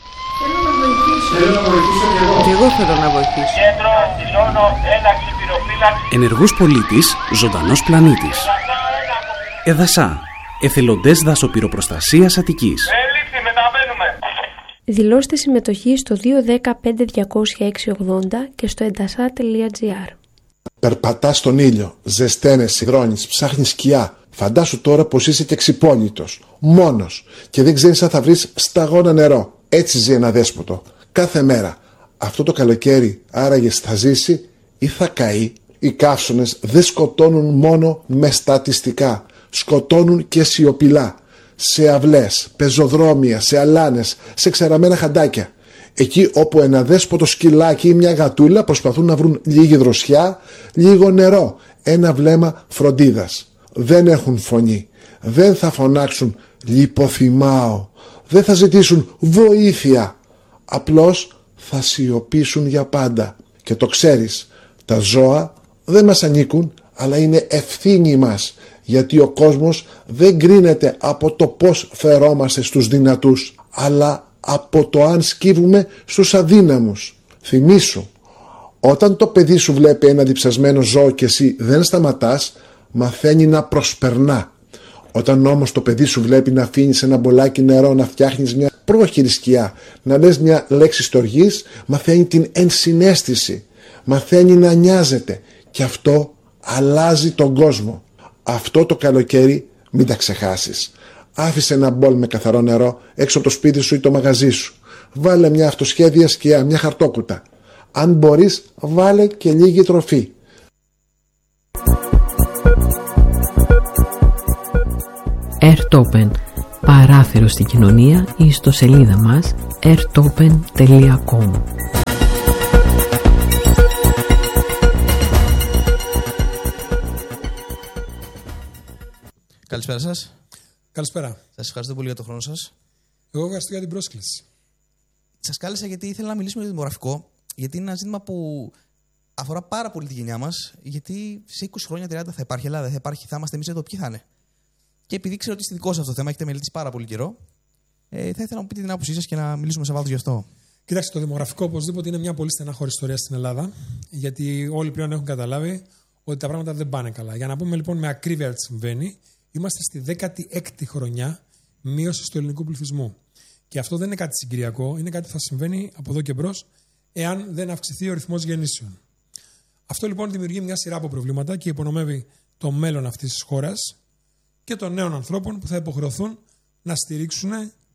Και εγώ θέλω να βοηθήσω. Κέντρο, δηλώνω ένταξη πυροφύλαξη. Ενεργός πολίτης, ζωντανός πλανήτης. Εδασά, εθελοντές δασοπυροπροστασίας Αττικής. Ελήφθη, μεταβαίνουμε. Δηλώστε συμμετοχή στο δύο ένα πέντε διακόσια έξι ογδόντα και στο εντασά τελεία τζι άρ. Περπατάς στον ήλιο, ζεσταίνεσαι, υδρώνεις, ψάχνεις σκιά. Φαντάσου τώρα πως είσαι και ξυπόλυτος, μόνος και δεν ξέρεις αν θα βρεις σταγόνα νερό. Έτσι ζει ένα δέσποτο, κάθε μέρα. Αυτό το καλοκαίρι άραγες θα ζήσει ή θα καεί. Οι καύσωνες δεν σκοτώνουν μόνο με στατιστικά, σκοτώνουν και σιωπηλά. Σε αυλές, πεζοδρόμια, σε αλάνες, σε ξεραμένα χαντάκια. Εκεί όπου ένα δέσποτο σκυλάκι ή μια γατούλα προσπαθούν να βρουν λίγη δροσιά, λίγο νερό, ένα βλέμμα φροντίδας. Δεν έχουν φωνή, δεν θα φωνάξουν λιποθυμάω, δεν θα ζητήσουν βοήθεια. Απλώς θα σιωπήσουν για πάντα. Και το ξέρεις, τα ζώα δεν μας ανήκουν, αλλά είναι ευθύνη μας, γιατί ο κόσμος δεν κρίνεται από το πώς φερόμαστε στους δυνατούς, αλλά από το αν σκύβουμε στους αδύναμους. Θυμήσου, όταν το παιδί σου βλέπει ένα διψασμένο ζώο και εσύ δεν σταματάς, μαθαίνει να προσπερνά. Όταν όμως το παιδί σου βλέπει να αφήνεις ένα μπολάκι νερό, να φτιάχνεις μια πρόχειρη σκιά, να λες μια λέξη στοργής, μαθαίνει την ενσυναίσθηση, μαθαίνει να νοιάζεται και αυτό αλλάζει τον κόσμο. Αυτό το καλοκαίρι μην τα ξεχάσεις. Άφησε ένα μπολ με καθαρό νερό έξω από το σπίτι σου ή το μαγαζί σου. Βάλε μια αυτοσχέδια σκιά, μια χαρτόκουτα. Αν μπορείς, βάλε και λίγη τροφή. Airtopen. Παράθυρο στην κοινωνία ή στο σελίδα μας airtopen τελεία com. Καλησπέρα σας. Καλησπέρα. Σας ευχαριστώ πολύ για τον χρόνο σας. Εγώ ευχαριστώ για την πρόσκληση. Σας κάλεσα γιατί ήθελα να μιλήσουμε για το δημογραφικό, γιατί είναι ένα ζήτημα που αφορά πάρα πολύ τη γενιά μας, γιατί σε είκοσι χρόνια, τριάντα θα υπάρχει Ελλάδα, θα υπάρχει, θα είμαστε εμείς εδώ, ποιοι θα είναι. Και επειδή ξέρω ότι είστε δικό σας αυτό το θέμα, έχετε μελετήσει πάρα πολύ καιρό, ε, θα ήθελα να μου πείτε την άποψή σας και να μιλήσουμε σε βάθος γι' αυτό. Κοιτάξτε, το δημογραφικό οπωσδήποτε είναι μια πολύ στενάχωρη ιστορία στην Ελλάδα, γιατί όλοι πλέον έχουν καταλάβει ότι τα πράγματα δεν πάνε καλά. Για να πούμε λοιπόν με ακρίβεια τι συμβαίνει, είμαστε στη δέκατη έκτη χρονιά μείωση του ελληνικού πληθυσμού. Και αυτό δεν είναι κάτι συγκυριακό, είναι κάτι που θα συμβαίνει από εδώ και μπρος, εάν δεν αυξηθεί ο ρυθμός γεννήσεων. Αυτό λοιπόν δημιουργεί μια σειρά από προβλήματα και υπονομεύει το μέλλον αυτής της χώρας και των νέων ανθρώπων που θα υποχρεωθούν να στηρίξουν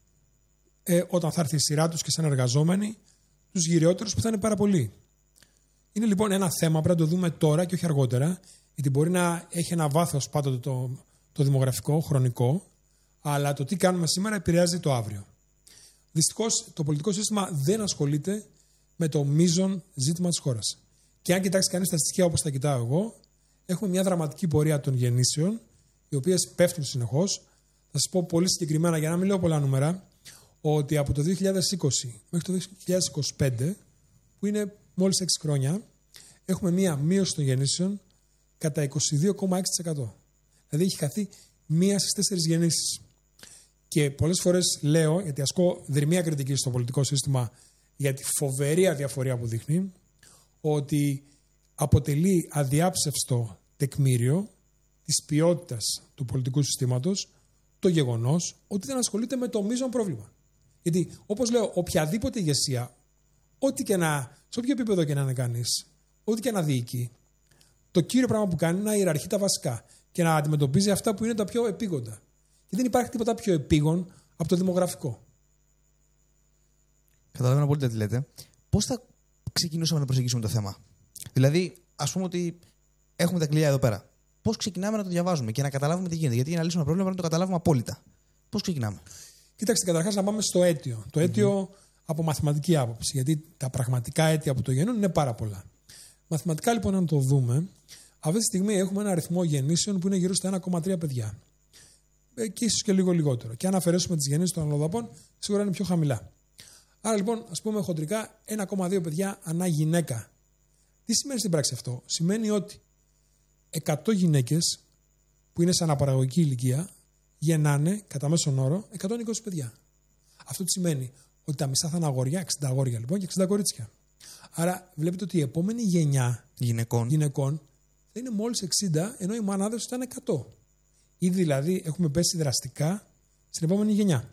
ε, όταν θα έρθει η σειρά τους και σαν εργαζόμενοι τους γυριότερους που θα είναι πάρα πολλοί. Είναι λοιπόν ένα θέμα, πρέπει να το δούμε τώρα και όχι αργότερα, γιατί μπορεί να έχει ένα βάθος πάντοτε το, το δημογραφικό, χρονικό, αλλά το τι κάνουμε σήμερα επηρεάζει το αύριο. Δυστυχώς το πολιτικό σύστημα δεν ασχολείται με το μείζον ζήτημα της χώρας. Και αν κοιτάξει κανείς τα στοιχεία όπως τα κοιτάω εγώ, έχουμε μια δραματική πορεία των γεννήσεων, οι οποίες πέφτουν συνεχώς. Θα σας πω πολύ συγκεκριμένα, για να μην λέω πολλά νούμερα, ότι από το δύο χιλιάδες είκοσι μέχρι το δύο χιλιάδες είκοσι πέντε, που είναι μόλις έξι χρόνια, έχουμε μια μείωση των γεννήσεων κατά είκοσι δύο κόμμα έξι τοις εκατό. Δηλαδή έχει χαθεί μία στις τέσσερις γεννήσεις. Και πολλές φορές λέω, γιατί ασκώ δρυμία κριτική στο πολιτικό σύστημα για τη φοβερή αδιαφορία που δείχνει, ότι αποτελεί αδιάψευστο τεκμήριο της ποιότητας του πολιτικού συστήματος το γεγονός ότι δεν ασχολείται με το μείζον πρόβλημα. Γιατί, όπως λέω, οποιαδήποτε ηγεσία, ό,τι και να, σε όποιο επίπεδο και να είναι κανείς, ό,τι και να διοικεί, το κύριο πράγμα που κάνει είναι να ιεραρχεί τα βασικά και να αντιμετωπίζει αυτά που είναι τα πιο επίγοντα. Και δεν υπάρχει τίποτα πιο επίγον από το δημογραφικό. Καταλαβαίνω πολύ τι λέτε. Πώς θα ξεκινούσαμε να προσεγγίσουμε το θέμα? Δηλαδή, ας πούμε ότι έχουμε τα κλειδιά εδώ πέρα. Πώς ξεκινάμε να το διαβάζουμε και να καταλάβουμε τι γίνεται? Γιατί για να λύσουμε ένα πρόβλημα πρέπει να το καταλάβουμε απόλυτα. Πώς ξεκινάμε? Κοίταξτε, καταρχάς να πάμε στο αίτιο. Το αίτιο mm-hmm. από μαθηματική άποψη. Γιατί τα πραγματικά αίτια που το γεννούν είναι πάρα πολλά. Μαθηματικά λοιπόν, να το δούμε, αυτή τη στιγμή έχουμε ένα αριθμό γεννήσεων που είναι γύρω στα ένα κόμμα τρία παιδιά. Και ίσως και λίγο λιγότερο. Και αν αφαιρέσουμε τις γεννήσεις των αλλοδαπών, σίγουρα είναι πιο χαμηλά. Άρα λοιπόν, ας πούμε χοντρικά, ένα κόμμα δύο παιδιά ανά γυναίκα. Τι σημαίνει στην πράξη αυτό? Σημαίνει ότι εκατό γυναίκες που είναι σε αναπαραγωγική ηλικία γεννάνε κατά μέσον όρο εκατόν είκοσι παιδιά. Αυτό τι σημαίνει? Ότι τα μισά θα είναι αγόρια, εξήντα αγόρια λοιπόν και εξήντα κορίτσια. Άρα βλέπετε ότι η επόμενη γενιά γυναικών, γυναικών θα είναι μόλις εξήντα, ενώ οι μανάδες θα είναι εκατό. Ήδη δηλαδή έχουμε πέσει δραστικά στην επόμενη γενιά.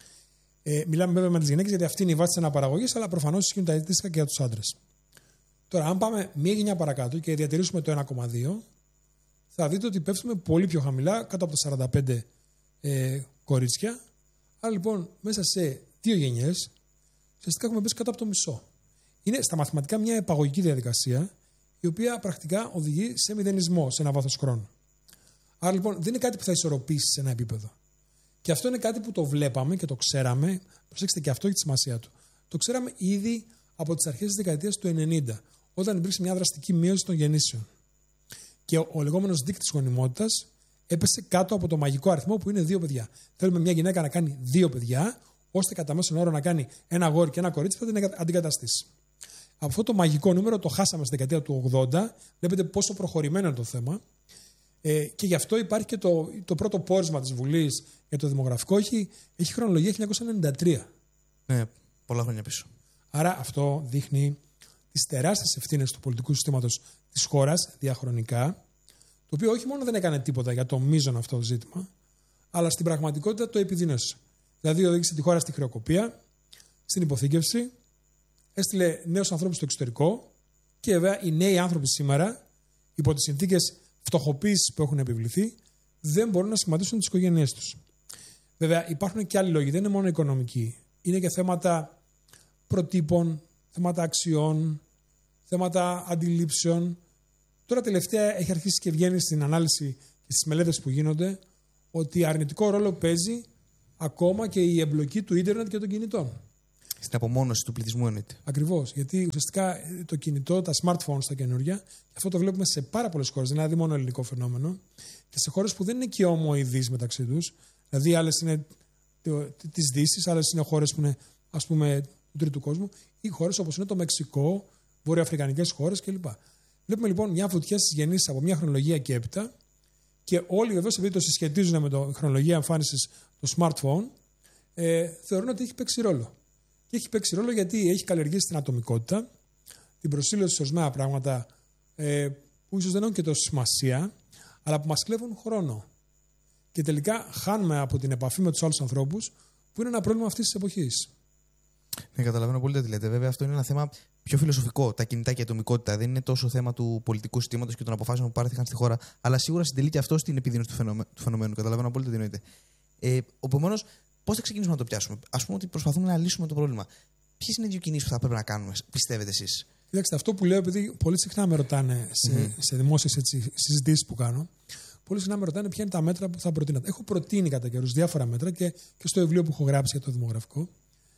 Ε, μιλάμε βέβαια με τις γυναίκες γιατί αυτή είναι η βάση της αναπαραγωγής, αλλά προφανώς ισχύουν τα αντίστοιχα και για τους άντρες. Τώρα, αν πάμε μία γενιά παρακάτω και διατηρήσουμε το ένα κόμμα δύο, θα δείτε ότι πέφτουμε πολύ πιο χαμηλά, κάτω από τα σαράντα πέντε ε, κορίτσια. Άρα λοιπόν, μέσα σε δύο γενιές, ουσιαστικά έχουμε πέσει κάτω από το μισό. Είναι στα μαθηματικά μια επαγωγική διαδικασία, η οποία πρακτικά οδηγεί σε μηδενισμό σε ένα βάθος χρόνου. Άρα λοιπόν δεν είναι κάτι που θα ισορροπήσει σε ένα επίπεδο. Και αυτό είναι κάτι που το βλέπαμε και το ξέραμε. Προσέξτε, και αυτό έχει τη σημασία του. Το ξέραμε ήδη από τις αρχές της δεκαετίας του ενενήντα, όταν υπήρξε μια δραστική μείωση των γεννήσεων. Και ο, ο λεγόμενος δείκτης γονιμότητας έπεσε κάτω από το μαγικό αριθμό που είναι δύο παιδιά. Θέλουμε μια γυναίκα να κάνει δύο παιδιά, ώστε κατά μέσον όρο να κάνει ένα αγόρι και ένα κορίτσι, θα την αντικαταστήσει. Από αυτό το μαγικό νούμερο το χάσαμε στη δεκαετία του ογδόντα. Βλέπετε πόσο προχωρημένο είναι το θέμα. Ε, και γι' αυτό υπάρχει και το, το πρώτο πόρισμα της Βουλής για το δημογραφικό. Έχει, έχει χρονολογία χίλια εννιακόσια ενενήντα τρία. Ναι, πολλά χρόνια πίσω. Άρα αυτό δείχνει τις τεράστιες ευθύνες του πολιτικού συστήματος της χώρας διαχρονικά, το οποίο όχι μόνο δεν έκανε τίποτα για το μείζον αυτό το ζήτημα, αλλά στην πραγματικότητα το επιδίνωσε. Δηλαδή οδήγησε τη χώρα στη χρεοκοπία, στην υποθήκευση, έστειλε νέους ανθρώπους στο εξωτερικό και βέβαια οι νέοι άνθρωποι σήμερα, υπό τις συνθήκες φτωχοποίησης που έχουν επιβληθεί, δεν μπορούν να σχηματίσουν τις οικογένειές τους. Βέβαια, υπάρχουν και άλλοι λόγοι, δεν είναι μόνο οικονομικοί. Είναι και θέματα προτύπων, θέματα αξιών, θέματα αντιλήψεων. Τώρα τελευταία έχει αρχίσει και βγαίνει στην ανάλυση και στις μελέτες που γίνονται ότι αρνητικό ρόλο παίζει ακόμα και η εμπλοκή του ίντερνετ και των κινητών. Στην απομόνωση του πληθυσμού εννοείται. Ακριβώς. Γιατί ουσιαστικά το κινητό, τα smartphones, τα καινούργια, και αυτό το βλέπουμε σε πάρα πολλές χώρες, δηλαδή μόνο ελληνικό φαινόμενο, και σε χώρες που δεν είναι και ομοειδείς μεταξύ τους. Δηλαδή, άλλες είναι της Δύσης, άλλες είναι χώρες που είναι, ας πούμε, του τρίτου κόσμου, ή χώρες όπως είναι το Μεξικό, βορειοαφρικανικές χώρες κλπ. Βλέπουμε λοιπόν μια βουτιά στις γεννήσεις από μια χρονολογία και έπειτα, και όλοι βεβαίως επειδή το συσχετίζουν με τη χρονολογία εμφάνισης του smartphone, ε, θεωρούν ότι έχει παίξει ρόλο. Και έχει παίξει ρόλο γιατί έχει καλλιεργήσει την ατομικότητα, την προσήλωση σε ορισμένα πράγματα ε, που ίσως δεν έχουν και τόσο σημασία, αλλά που μας κλέβουν χρόνο. Και τελικά χάνουμε από την επαφή με τους άλλους ανθρώπους, που είναι ένα πρόβλημα αυτής της εποχής. Ναι, καταλαβαίνω πολύ τι λέτε. Βέβαια, αυτό είναι ένα θέμα πιο φιλοσοφικό. Τα κινητά και η ατομικότητα δεν είναι τόσο θέμα του πολιτικού συστήματος και των αποφάσεων που πάρθηκαν στη χώρα, αλλά σίγουρα συντελεί και αυτό στην επιδείνωση του, φαινομέ... του φαινομένου. Καταλαβαίνω πολύ τι εννοείτε. Ε, Επομένως, πώς θα ξεκινήσουμε να το πιάσουμε? Ας πούμε ότι προσπαθούμε να λύσουμε το πρόβλημα. Ποιες είναι οι δύο κινήσεις που θα πρέπει να κάνουμε, πιστεύετε εσείς? Κοιτάξτε, αυτό που λέω, επειδή πολύ συχνά με ρωτάνε σε, mm-hmm. σε δημόσιες συζητήσεις που κάνω, πολύ συχνά με ρωτάνε ποια είναι τα μέτρα που θα προτείνατε. Έχω προτείνει κατά καιρούς διάφορα μέτρα και, και στο βιβλίο που έχω γράψει για το δημογραφικό.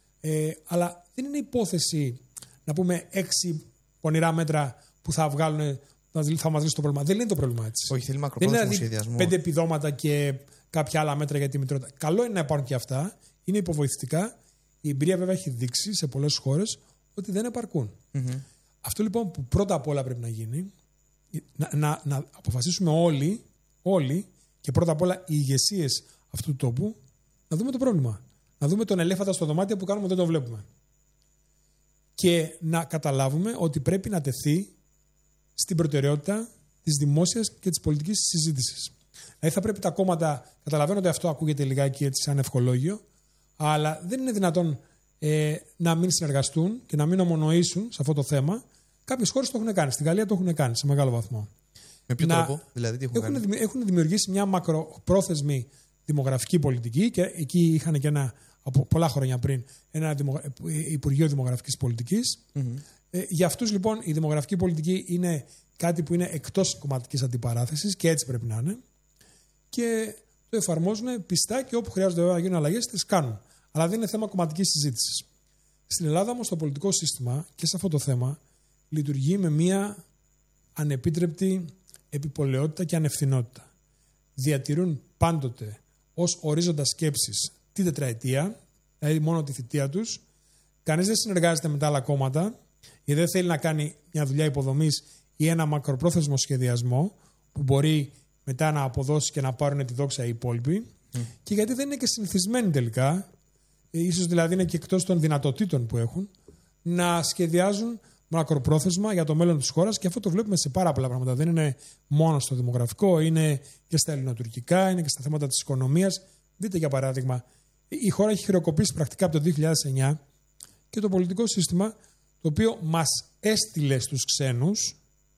Ε, αλλά δεν είναι υπόθεση να πούμε έξι πονηρά μέτρα που θα βγάλουν, θα μας λύσουν το πρόβλημα. Δεν είναι το πρόβλημα έτσι. Όχι, θέλει μακροπρόθεσμο σχεδιασμό. Πέντε επιδόματα και κάποια άλλα μέτρα για τη μητρότητα. Καλό είναι να υπάρχουν και αυτά. Είναι υποβοηθητικά. Η εμπειρία βέβαια έχει δείξει σε πολλές χώρες ότι δεν επαρκούν. Mm-hmm. Αυτό λοιπόν που πρώτα απ' όλα πρέπει να γίνει, να, να, να αποφασίσουμε όλοι, όλοι και πρώτα απ' όλα οι ηγεσίες αυτού του τόπου, να δούμε το πρόβλημα. Να δούμε τον ελέφαντα στο δωμάτιο που κάνουμε δεν το βλέπουμε. Και να καταλάβουμε ότι πρέπει να τεθεί στην προτεραιότητα της δημόσιας και της πολιτικής συζήτησης. Δηλαδή θα πρέπει τα κόμματα, καταλαβαίνω ότι αυτό ακούγεται λιγάκι έτσι σαν ευχολόγιο, αλλά δεν είναι δυνατόν ε, να μην συνεργαστούν και να μην ομονοήσουν σε αυτό το θέμα. Κάποιες χώρες το έχουν κάνει. Στην Γαλλία το έχουν κάνει σε μεγάλο βαθμό. Με ποιο να, τρόπο, δηλαδή, τι έχουν, έχουν, κάνει? έχουν δημιουργήσει μια μακροπρόθεσμη δημογραφική πολιτική και εκεί είχαν και ένα, από πολλά χρόνια πριν, ένα δημο, Υπουργείο Δημογραφικής Πολιτικής. Mm-hmm. Ε, για αυτούς λοιπόν η δημογραφική πολιτική είναι κάτι που είναι εκτός κομματικής αντιπαράθεσης και έτσι πρέπει να είναι. Και το εφαρμόζουν πιστά και όπου χρειάζονται να γίνουν αλλαγές τις κάνουν. Αλλά δεν είναι θέμα κομματικής συζήτησης. Στην Ελλάδα όμως το πολιτικό σύστημα και σε αυτό το θέμα λειτουργεί με μια ανεπίτρεπτη επιπολαιότητα και ανευθυνότητα. Διατηρούν πάντοτε ως ορίζοντα σκέψης τη τετραετία, δηλαδή μόνο τη θητεία τους. Κανείς δεν συνεργάζεται με τα άλλα κόμματα, γιατί δεν θέλει να κάνει μια δουλειά υποδομής ή ένα μακροπρόθεσμο σχεδιασμό που μπορεί μετά να αποδώσει και να πάρουν τη δόξα οι υπόλοιποι. Mm. Και γιατί δεν είναι και συνηθισμένοι τελικά, ίσως δηλαδή είναι και εκτός των δυνατοτήτων που έχουν, να σχεδιάζουν μακροπρόθεσμα για το μέλλον της χώρας, και αυτό το βλέπουμε σε πάρα πολλά πράγματα. Δεν είναι μόνο στο δημογραφικό, είναι και στα ελληνοτουρκικά, είναι και στα θέματα της οικονομίας. Δείτε για παράδειγμα, η χώρα έχει χειροκοπήσει πρακτικά από το δύο χιλιάδες εννιά και το πολιτικό σύστημα το οποίο μας έστειλε στους ξένους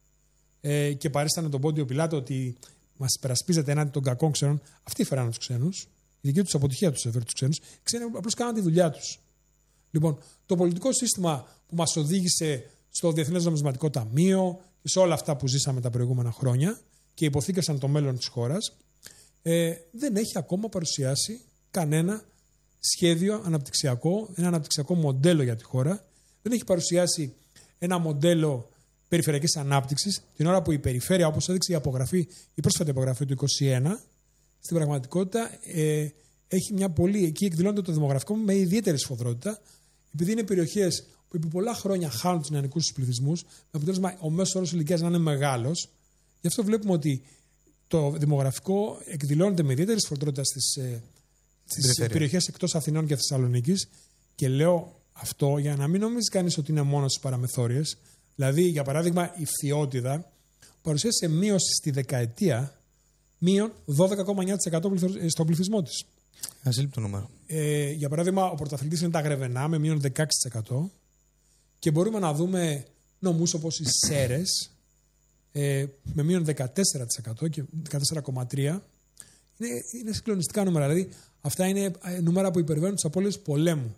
ε, και παρίστανε τον Πόντιο Πιλάτο ότι μας υπερασπίζεται ενάντια των κακών ξένων. Αυτοί φέρανε τους ξένους. Η δική τους αποτυχία τους έφερε τους ξένους. Οι ξένοι απλώς κάναν τη δουλειά τους. Λοιπόν, το πολιτικό σύστημα που μας οδήγησε στο Διεθνές Νομισματικό Ταμείο και σε όλα αυτά που ζήσαμε τα προηγούμενα χρόνια και υποθήκασαν το μέλλον της χώρας, ε, δεν έχει ακόμα παρουσιάσει κανένα σχέδιο αναπτυξιακό, ένα αναπτυξιακό μοντέλο για τη χώρα. Δεν έχει παρουσιάσει ένα μοντέλο περιφερειακής ανάπτυξης, την ώρα που η περιφέρεια, όπως έδειξε η απογραφή, η πρόσφατη απογραφή του είκοσι ένα, στην πραγματικότητα ε, έχει μια πολύ, εκεί εκδηλώνεται το δημογραφικό με ιδιαίτερη σφοδρότητα, επειδή είναι περιοχές που επί πολλά χρόνια χάνουν τους νεανικούς τους πληθυσμούς, με αποτέλεσμα ο μέσος όρος ηλικίας να είναι μεγάλος. Γι' αυτό βλέπουμε ότι το δημογραφικό εκδηλώνεται με ιδιαίτερη σφοδρότητα στις, ε, στις περιοχές εκτός Αθηνών και Θεσσαλονίκης. Και λέω αυτό για να μην νομίζει κανείς ότι είναι μόνο στις παραμεθόριες. Δηλαδή, για παράδειγμα, η Φθιώτιδα παρουσίασε μείωση στη δεκαετία μείον δώδεκα κόμμα εννιά τοις εκατό στον πληθυσμό της. Ασύλληπτο νούμερο. Ε, για παράδειγμα, ο πρωταθλητής είναι τα Γρεβενά με μείον δεκαέξι τοις εκατό και μπορούμε να δούμε νομούς όπως οι Σέρρες ε, με μείον δεκατέσσερα τοις εκατό και δεκατέσσερα κόμμα τρία τοις εκατό είναι, είναι συγκλονιστικά νούμερα. Δηλαδή, αυτά είναι νούμερα που υπερβαίνουν τις απώλειες πολέμου.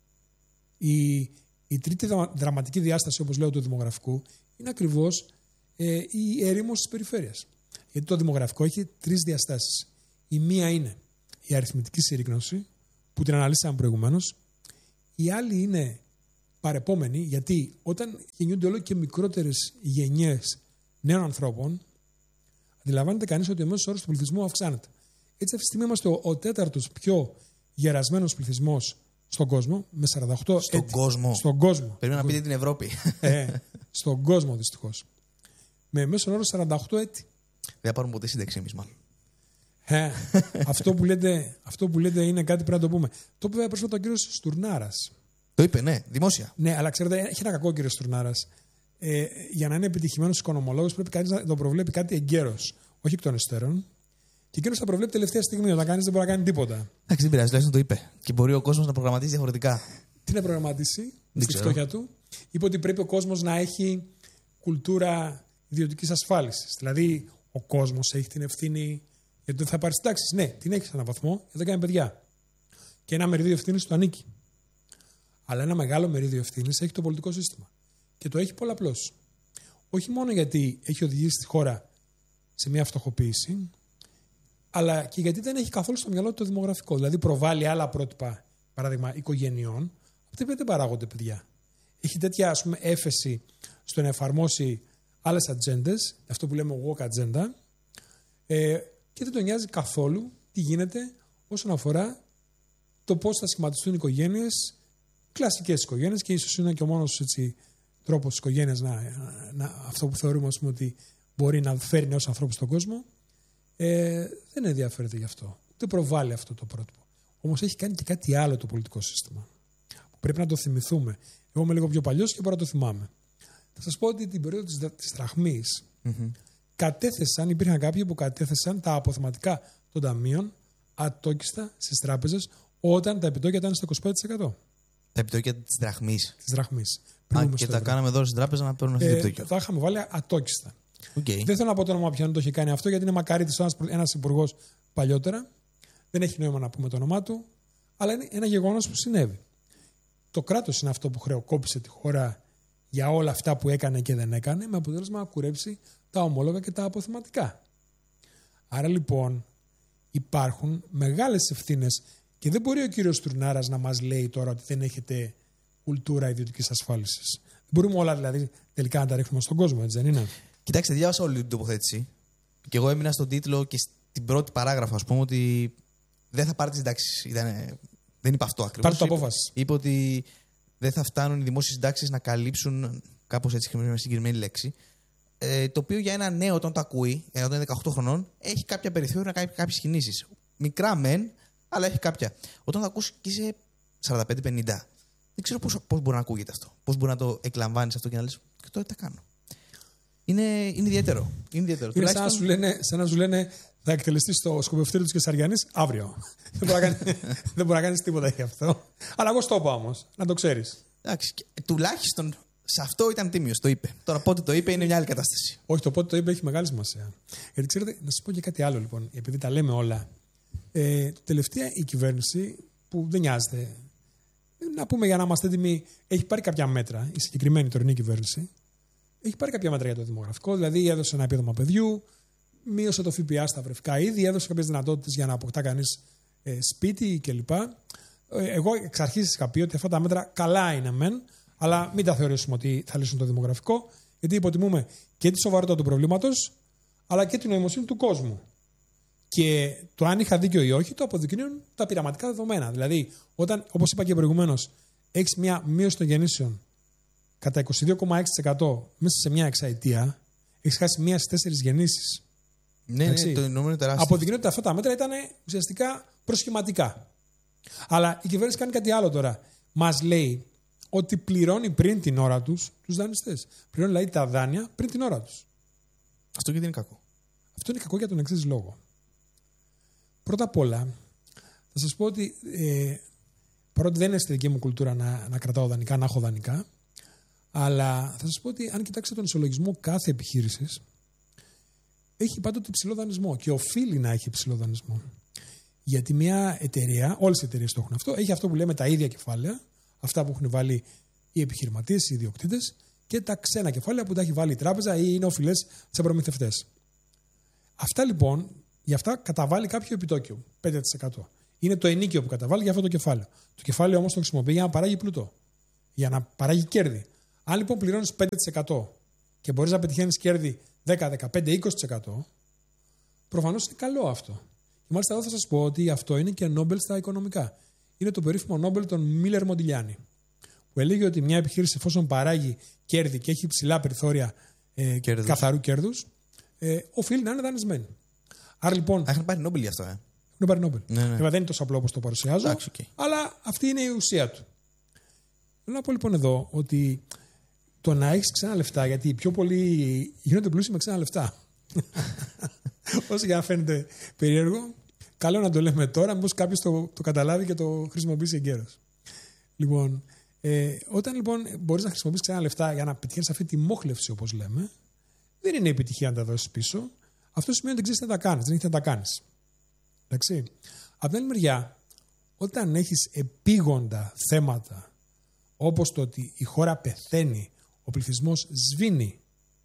Η, η τρίτη δραματική διάσταση, όπως λέω, του δημογραφικού, είναι ακριβώς ε, η ερήμωση της περιφέρειας. Γιατί το δημογραφικό έχει τρεις διαστάσεις. Η μία είναι η αριθμητική συρρίκνωση, που την αναλύσαμε προηγουμένως. Η άλλη είναι παρεπόμενη, γιατί όταν γεννιούνται όλο και μικρότερες γενιές νέων ανθρώπων, αντιλαμβάνεται κανείς ότι ο μέσος όρος του πληθυσμού αυξάνεται. Έτσι, αυτή τη στιγμή είμαστε ο, ο τέταρτος πιο γερασμένος πληθυσμός στον κόσμο, με σαράντα οκτώ στον έτη. κόσμο. Στον κόσμο. Πρέπει να πείτε την Ευρώπη. Ε, στον κόσμο, δυστυχώς. Με μέσον όρο σαράντα οκτώ έτη. Δεν θα πάρουμε ποτέ σύνταξη εμείς, μάλλον. Ε, αυτό, που λέτε, αυτό που λέτε είναι κάτι που πρέπει να το πούμε. Το είπε πρόσφατα ο κύριος Στουρνάρας. Το είπε, ναι, δημόσια. Ναι, αλλά ξέρετε, έχει ένα κακό ο κύριος Στουρνάρας. Ε, για να είναι επιτυχημένος οικονομολόγος, πρέπει κανείς να το προβλέπει κάτι εγκαίρος, όχι εκ των υστέρων. Και εκείνος θα προβλέπει τελευταία στιγμή, όταν κανείς δεν μπορεί να κάνει τίποτα. Εντάξει, δεν πειράζει, τουλάχιστον το είπε. Και μπορεί ο κόσμος να προγραμματίσει διαφορετικά. Τι να προγραμματίσει στη φτώχεια του? Είπε ότι πρέπει ο κόσμος να έχει κουλτούρα ιδιωτικής ασφάλισης. Δηλαδή, ο κόσμος έχει την ευθύνη. Γιατί δεν θα πάρει τάξη. Ναι, την έχει σε έναν βαθμό, γιατί δεν κάνει παιδιά. Και ένα μερίδιο ευθύνη του ανήκει. Αλλά ένα μεγάλο μερίδιο ευθύνη έχει το πολιτικό σύστημα. Και το έχει πολλαπλώς. Όχι μόνο γιατί έχει οδηγήσει τη χώρα σε μια φτωχοποίηση, αλλά και γιατί δεν έχει καθόλου στο μυαλό του το δημογραφικό. Δηλαδή προβάλλει άλλα πρότυπα, παράδειγμα οικογενειών, από τα οποία δεν παράγονται παιδιά. Έχει τέτοια, ας πούμε, έφεση στο να εφαρμόσει άλλες ατζέντες, αυτό που λέμε woke agenda, ε, και δεν τον νοιάζει καθόλου τι γίνεται όσον αφορά το πώς θα σχηματιστούν οι οικογένειες, κλασικές οικογένειες, και ίσως είναι και ο μόνος έτσι, τρόπος της οικογένειας να, να, αυτό που θεωρούμε, ας πούμε, ότι μπορεί να φέρει νέους ανθρώπους στον κόσμο. Ε, δεν ενδιαφέρεται γι' αυτό. Δεν προβάλλει αυτό το πρότυπο. Όμως έχει κάνει και κάτι άλλο το πολιτικό σύστημα, που πρέπει να το θυμηθούμε. Εγώ είμαι λίγο πιο παλιός και μπορώ να το θυμάμαι. Θα σας πω ότι την περίοδο της, της δραχμής mm-hmm. κατέθεσαν, υπήρχαν κάποιοι που κατέθεσαν τα αποθεματικά των ταμείων ατόκιστα στις τράπεζες όταν τα επιτόκια ήταν στο είκοσι πέντε τοις εκατό. Τα επιτόκια της δραχμής. Της δραχμής. Α, και τα κάναμε εδώ στην τράπεζα να παίρνουν αυτή ε, το επιτόκιο. Τα είχαμε βάλει ατόκιστα. Okay. Δεν θέλω να πω το όνομα ποιον το έχει κάνει αυτό, γιατί είναι μακαρίτης ένας υπουργός παλιότερα. Δεν έχει νόημα να πούμε το όνομά του, αλλά είναι ένα γεγονός που συνέβη. Το κράτος είναι αυτό που χρεοκόπησε τη χώρα για όλα αυτά που έκανε και δεν έκανε, με αποτέλεσμα να κουρέψει τα ομόλογα και τα αποθεματικά. Άρα λοιπόν υπάρχουν μεγάλες ευθύνες και δεν μπορεί ο κύριος Στουρνάρας να μας λέει τώρα ότι δεν έχετε κουλτούρα ιδιωτικής ασφάλισης. Μπορούμε όλα δηλαδή τελικά να τα ρίχνουμε στον κόσμο, έτσι δεν είναι? Κοιτάξτε, διάβασα όλη την τοποθέτηση και εγώ έμεινα στον τίτλο και στην πρώτη παράγραφο, ας πούμε, ότι δεν θα πάρει τις συντάξεις. Δεν είπε αυτό ακριβώς. Πάρει το απόφαση. Είπε ότι δεν θα φτάνουν οι δημόσιες συντάξεις να καλύψουν, κάπως έτσι με συγκεκριμένη λέξη, ε, το οποίο για ένα νέο, όταν το ακούει, όταν είναι δεκαοκτώ χρονών, έχει κάποια περιθώρια να κάνει κάποιες κινήσεις. Μικρά μεν, αλλά έχει κάποια. Όταν το ακούσει και είσαι σαράντα πέντε πενήντα, δεν ξέρω πώς, πώς μπορεί να ακούγεται αυτό. Πώς μπορεί να το εκλαμβάνεις αυτό και να λες, και τώρα τι θα κάνω. Είναι, είναι ιδιαίτερο. Είναι, ιδιαίτερο. Είναι σαν, να σου λένε, σαν να σου λένε θα εκτελεστεί στο σκοπευτήριο της Κεσαριανής αύριο. δεν μπορεί να κάνεις, δεν μπορεί να κάνεις τίποτα για αυτό. Αλλά εγώ στο είπα όμως, να το ξέρεις. Εντάξει, τουλάχιστον σε αυτό ήταν τίμιος, το είπε. Τώρα πότε το είπε είναι μια άλλη κατάσταση. Όχι, το πότε το είπε έχει μεγάλη σημασία. Γιατί ξέρετε, να σας πω και κάτι άλλο λοιπόν, επειδή τα λέμε όλα. Ε, τελευταία η κυβέρνηση που δεν νοιάζεται, να πούμε για να είμαστε έτοιμοι, έχει πάρει κάποια μέτρα, η συγκεκριμένη τωρινή κυβέρνηση. Έχει πάρει κάποια μέτρα για το δημογραφικό, δηλαδή έδωσε ένα επίδομα παιδιού, μείωσε το ΦΠΑ στα βρεφικά είδη, έδωσε κάποιες δυνατότητες για να αποκτά κανείς ε, σπίτι κλπ. Ε, εγώ εξ αρχής είχα πει ότι αυτά τα μέτρα καλά είναι μεν, αλλά μην τα θεωρήσουμε ότι θα λύσουν το δημογραφικό, γιατί υποτιμούμε και τη σοβαρότητα του προβλήματος, αλλά και την νοημοσύνη του κόσμου. Και το αν είχα δίκιο ή όχι το αποδεικνύουν τα πειραματικά δεδομένα. Δηλαδή, όταν, όπως είπα και προηγουμένως, έχεις μια μείωση των γεννήσεων κατά είκοσι δύο κόμμα έξι τοις εκατό μέσα σε μια εξαετία, έχεις χάσει μία στις τέσσερις γεννήσεις. Ναι, ναι, το νούμερο είναι τεράστιο. Αποδεικνύεται ότι αυτά τα μέτρα ήταν ουσιαστικά προσχηματικά. Αλλά η κυβέρνηση κάνει κάτι άλλο τώρα. Μας λέει ότι πληρώνει πριν την ώρα τους τους δανειστές. Πληρώνει δηλαδή τα δάνεια πριν την ώρα τους. Αυτό γιατί είναι κακό? Αυτό είναι κακό για τον εξής λόγο. Πρώτα απ' όλα, θα σας πω ότι ε, παρότι δεν είναι στη δική μου κουλτούρα να, να κρατάω δανεικά, να έχω δανεικά, αλλά θα σας πω ότι αν κοιτάξετε τον ισολογισμό κάθε επιχείρησης, έχει πάντοτε υψηλό δανεισμό και οφείλει να έχει υψηλό δανεισμό. Γιατί μια εταιρεία, όλες οι εταιρείες το έχουν αυτό, έχει αυτό που λέμε τα ίδια κεφάλαια, αυτά που έχουν βάλει οι επιχειρηματίες, οι ιδιοκτήτες, και τα ξένα κεφάλαια που τα έχει βάλει η τράπεζα ή είναι οφειλές σε προμηθευτές. Αυτά λοιπόν, γι' αυτά καταβάλει κάποιο επιτόκιο, πέντε τοις εκατό. Είναι το ενίκιο που καταβάλει για αυτό το κεφάλαιο. Το κεφάλαιο όμως το χρησιμοποιεί για να παράγει πλούτο, για να παράγει κέρδη. Αν λοιπόν πληρώνεις πέντε τοις εκατό και μπορείς να πετυχαίνεις κέρδη δέκα, δεκαπέντε, είκοσι τοις εκατό, προφανώς είναι καλό αυτό. Και μάλιστα εδώ θα σας πω ότι αυτό είναι και Νόμπελ στα οικονομικά. Είναι το περίφημο Νόμπελ των Μίλερ Μοντιλιάνη, που έλεγε ότι μια επιχείρηση, εφόσον παράγει κέρδη και έχει υψηλά περιθώρια ε, καθαρού κέρδους, ε, οφείλει να είναι δανεισμένη. Άρα λοιπόν. Έχουν πάρει Νόμπελ γι' αυτό, ε. Έχουν πάρει Νόμπελ. Ναι, ναι. Βέβαια δεν είναι τόσο απλό όπως το παρουσιάζω, Εντάξει, okay. αλλά αυτή είναι η ουσία του. Θέλω να πω λοιπόν εδώ ότι το να έχεις ξένα λεφτά, γιατί οι πιο πολλοί γίνονται πλούσιοι με ξένα λεφτά. Όσο για να φαίνεται περίεργο, καλό να το λέμε τώρα, μήπως κάποιος το, το καταλάβει και το χρησιμοποιήσει εγκαίρως. Λοιπόν, ε, όταν λοιπόν μπορείς να χρησιμοποιήσεις ξένα λεφτά για να πετυχαίνεις αυτή τη μόχλευση, όπως λέμε, δεν είναι επιτυχία να τα δώσεις πίσω. Αυτό σημαίνει ότι δεν ξέρεις τι να τα κάνεις, δεν έχεις να τα κάνεις. Εντάξει. Από την άλλη μεριά, όταν έχεις επίγοντα θέματα, όπως το ότι η χώρα πεθαίνει, ο πληθυσμός σβήνει,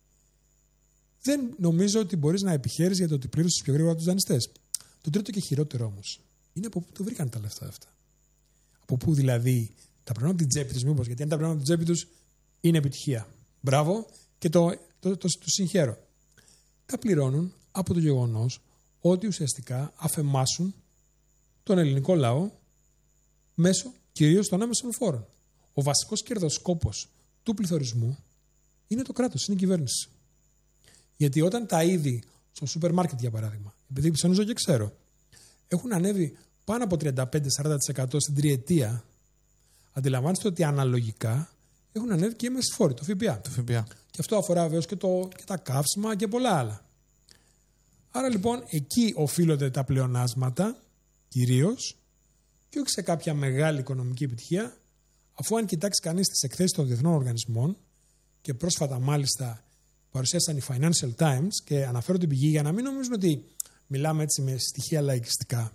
δεν νομίζω ότι μπορείς να επιχαίρεις για το ότι πλήρωσες πιο γρήγορα τους δανειστές. Το τρίτο και χειρότερο όμως είναι από πού το βρήκαν τα λεφτά αυτά. Από πού δηλαδή τα πληρώνουν από την τσέπη τους, μήπως, γιατί αν τα πληρώνουν από την τσέπη τους είναι επιτυχία. Μπράβο και το, το, το, το, το συγχαίρω. Τα πληρώνουν από το γεγονός ότι ουσιαστικά αφεμάσουν τον ελληνικό λαό μέσω κυρίως των άμεσων φόρων. Ο βασικός κερδοσκόπος του πληθωρισμού είναι το κράτος, είναι η κυβέρνηση. Γιατί όταν τα είδη στο σούπερ μάρκετ, για παράδειγμα, επειδή ψωνίζω και ξέρω, έχουν ανέβει πάνω από τριάντα πέντε με σαράντα τοις εκατό στην τριετία, αντιλαμβάνεστε ότι αναλογικά έχουν ανέβει και οι έμεσοι φόροι, το ΦΠΑ. Το ΦΠΑ. Και αυτό αφορά βεβαίως και, και τα καύσιμα και πολλά άλλα. Άρα λοιπόν εκεί οφείλονται τα πλεονάσματα κυρίως και όχι σε κάποια μεγάλη οικονομική επιτυχία, αφού αν κοιτάξει κανείς τις εκθέσεις των διεθνών οργανισμών, και πρόσφατα μάλιστα παρουσίασαν οι Financial Times και αναφέρω την πηγή για να μην νομίζουν ότι μιλάμε έτσι με στοιχεία λαϊκιστικά.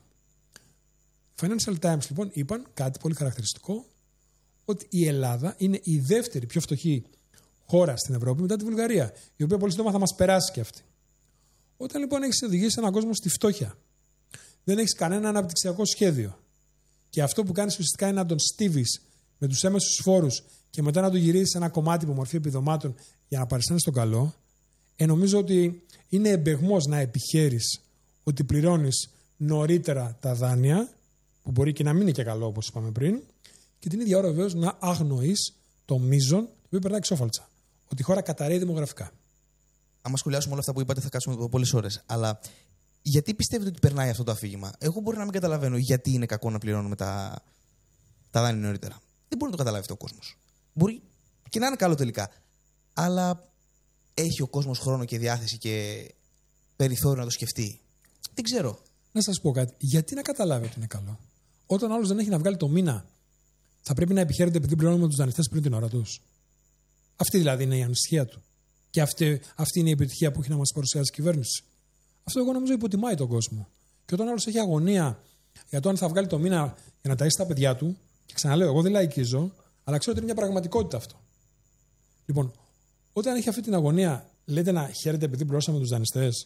Οι Financial Times λοιπόν είπαν κάτι πολύ χαρακτηριστικό, ότι η Ελλάδα είναι η δεύτερη πιο φτωχή χώρα στην Ευρώπη μετά τη Βουλγαρία, η οποία πολύ σύντομα θα μας περάσει και αυτή. Όταν λοιπόν έχεις οδηγήσει έναν κόσμο στη φτώχεια, δεν έχεις κανένα αναπτυξιακό σχέδιο και αυτό που κάνεις ουσιαστικά είναι να τον στίβεις με τους έμεσους φόρους και μετά να του γυρίσεις ένα κομμάτι με μορφή επιδομάτων για να παρισθάνεις τον καλό, ε, νομίζω ότι είναι εμπεγμός να επιχαίρεις ότι πληρώνεις νωρίτερα τα δάνεια, που μπορεί και να μην είναι και καλό όπως είπαμε πριν, και την ίδια ώρα βεβαίως να αγνοείς το μείζον το οποίο περνάει εξώφαλτσα. Ότι η χώρα καταρρέει δημογραφικά. Αν σχολιάσουμε όλα αυτά που είπατε, θα κάτσουμε εδώ πολλές ώρες. Αλλά γιατί πιστεύετε ότι περνάει αυτό το αφήγημα? Εγώ μπορεί να μην καταλαβαίνω γιατί είναι κακό να πληρώνουμε τα, τα δάνεια νωρίτερα. Δεν μπορεί να το καταλάβει αυτό ο κόσμος. Μπορεί και να είναι καλό τελικά. Αλλά έχει ο κόσμος χρόνο και διάθεση και περιθώριο να το σκεφτεί? Δεν ξέρω. Να σας πω κάτι. Γιατί να καταλάβει ότι είναι καλό? Όταν άλλος δεν έχει να βγάλει το μήνα, θα πρέπει να επιχαίρεται επειδή πληρώνουμε τους δανειστές πριν την ώρα τους. Αυτή δηλαδή είναι η ανησυχία του. Και αυτή, αυτή είναι η επιτυχία που έχει να μας παρουσιάσει η κυβέρνηση. Αυτό εγώ νομίζω υποτιμάει τον κόσμο. Και όταν άλλος έχει αγωνία για το αν θα βγάλει το μήνα για να ταΐσει τα παιδιά του, και ξαναλέω, εγώ δεν λαϊκίζω, αλλά ξέρω ότι είναι μια πραγματικότητα αυτό. Λοιπόν, όταν έχει αυτή την αγωνία, λέτε να χαίρεται επειδή πληρώσαμε τους δανειστές?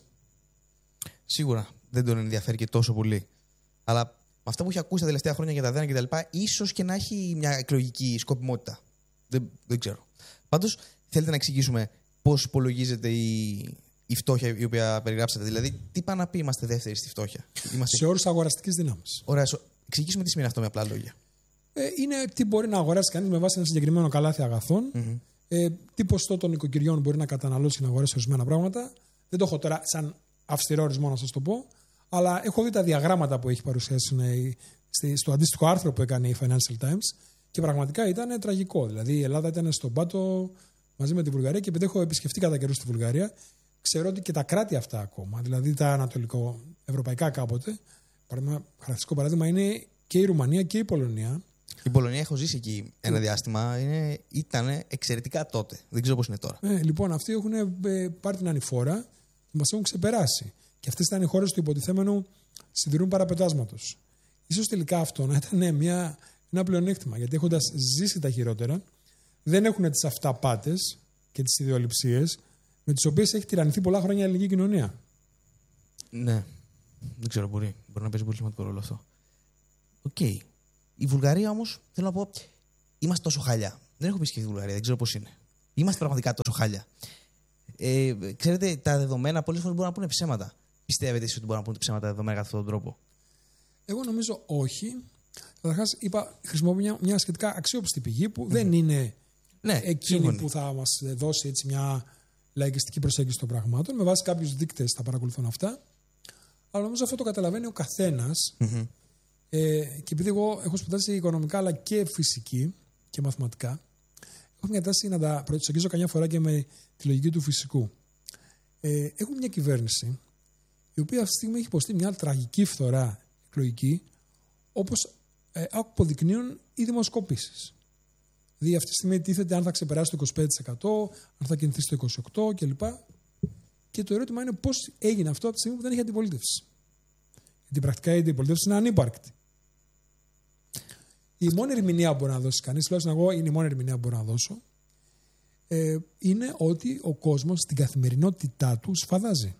Σίγουρα δεν τον ενδιαφέρει και τόσο πολύ. Αλλά με αυτά που έχει ακούσει τα τελευταία χρόνια για τα δάνεια κτλ., ίσως και να έχει μια εκλογική σκοπιμότητα. Δεν, δεν ξέρω. Πάντως, θέλετε να εξηγήσουμε πώς υπολογίζεται η, η φτώχεια η οποία περιγράψατε? Δηλαδή, τι πάει να πει είμαστε δεύτεροι στη φτώχεια? Είμαστε... Σε όρους αγοραστικής δύναμης. Ωραία, εξηγήσουμε τι σημαίνει αυτό με απλά λόγια. Ε, είναι τι μπορεί να αγοράσει κανείς με βάση ένα συγκεκριμένο καλάθι αγαθών, mm-hmm. ε, τι ποσοστό των οικοκυριών μπορεί να καταναλώσει και να αγοράσει ορισμένα πράγματα. Δεν το έχω τώρα σαν αυστηρό ορισμό να σας το πω, αλλά έχω δει τα διαγράμματα που έχει παρουσιάσει στο αντίστοιχο άρθρο που έκανε η Financial Times και πραγματικά ήταν τραγικό. Δηλαδή η Ελλάδα ήταν στον πάτο μαζί με τη Βουλγαρία και επειδή έχω επισκεφτεί κατά καιρού στη Βουλγαρία, ξέρω ότι και τα κράτη αυτά ακόμα, δηλαδή τα ανατολικοευρωπαϊκά κάποτε, χαρακτηριστικό παράδειγμα είναι και η Ρουμανία και η Πολωνία. Η Πολωνία, έχω ζήσει εκεί ένα διάστημα, ήταν εξαιρετικά τότε. Δεν ξέρω πώς είναι τώρα. Ε, λοιπόν, αυτοί έχουν πάρει την ανηφόρα Μας έχουν ξεπεράσει. Και αυτές ήταν οι χώρες του υποτιθέμενου σιδηρού παραπετάσματος. Ίσως τελικά αυτό να ήταν μια, ένα πλεονέκτημα, γιατί έχοντας ζήσει τα χειρότερα, δεν έχουν τις αυταπάτες και τις ιδεολειψίες με τις οποίες έχει τυραννηθεί πολλά χρόνια η ελληνική κοινωνία. Ναι. Δεν ξέρω, μπορεί. Μπορεί να παίζει πολύ σημαντικό ρόλο αυτό. Οκ. Okay. Η Βουλγαρία όμως, θέλω να πω, είμαστε τόσο χάλια. Δεν έχω επισκεφθεί τη Βουλγαρία, δεν ξέρω πώς είναι. Είμαστε πραγματικά τόσο χάλια. Ε, ξέρετε, τα δεδομένα πολλές φορές μπορούν να πούνε ψέματα. Πιστεύετε εσείς ότι μπορούν να πούνε ψέματα τα δεδομένα κατά αυτόν τον τρόπο? Εγώ νομίζω όχι. Καταρχάς, είπα, χρησιμοποιώ μια, μια σχετικά αξιόπιστη πηγή που mm-hmm. δεν είναι ναι, εκείνη σύμφωνη. που θα μας δώσει έτσι μια λαϊκιστική προσέγγιση των πραγμάτων. Με βάση κάποιους δείκτες θα παρακολουθούν αυτά. Αλλά νομίζω αυτό το καταλαβαίνει ο καθένας. Mm-hmm. Ε, και επειδή εγώ έχω σπουδάσει οικονομικά αλλά και φυσική και μαθηματικά, έχω μια τάση να τα προσεγγίζω καμιά φορά και με τη λογική του φυσικού. Ε, έχουμε μια κυβέρνηση η οποία αυτή τη στιγμή έχει υποστεί μια τραγική φθορά εκλογική, όπως ε, αποδεικνύουν οι δημοσκοπήσεις. Δηλαδή αυτή τη στιγμή τίθεται αν θα ξεπεράσει το είκοσι πέντε τοις εκατό, αν θα κινηθεί στο είκοσι οκτώ τοις εκατό κλπ. Και το ερώτημα είναι πώς έγινε αυτό από τη στιγμή που δεν έχει αντιπολίτευση. Γιατί πρακτικά η αντιπολίτευση είναι ανύπαρκτη. Η μόνη ερμηνεία που μπορεί να δώσει κανείς, τουλάχιστον εγώ είναι η μόνη ερμηνεία που μπορώ να δώσω, ε, είναι ότι ο κόσμος στην καθημερινότητά του σφαδάζει.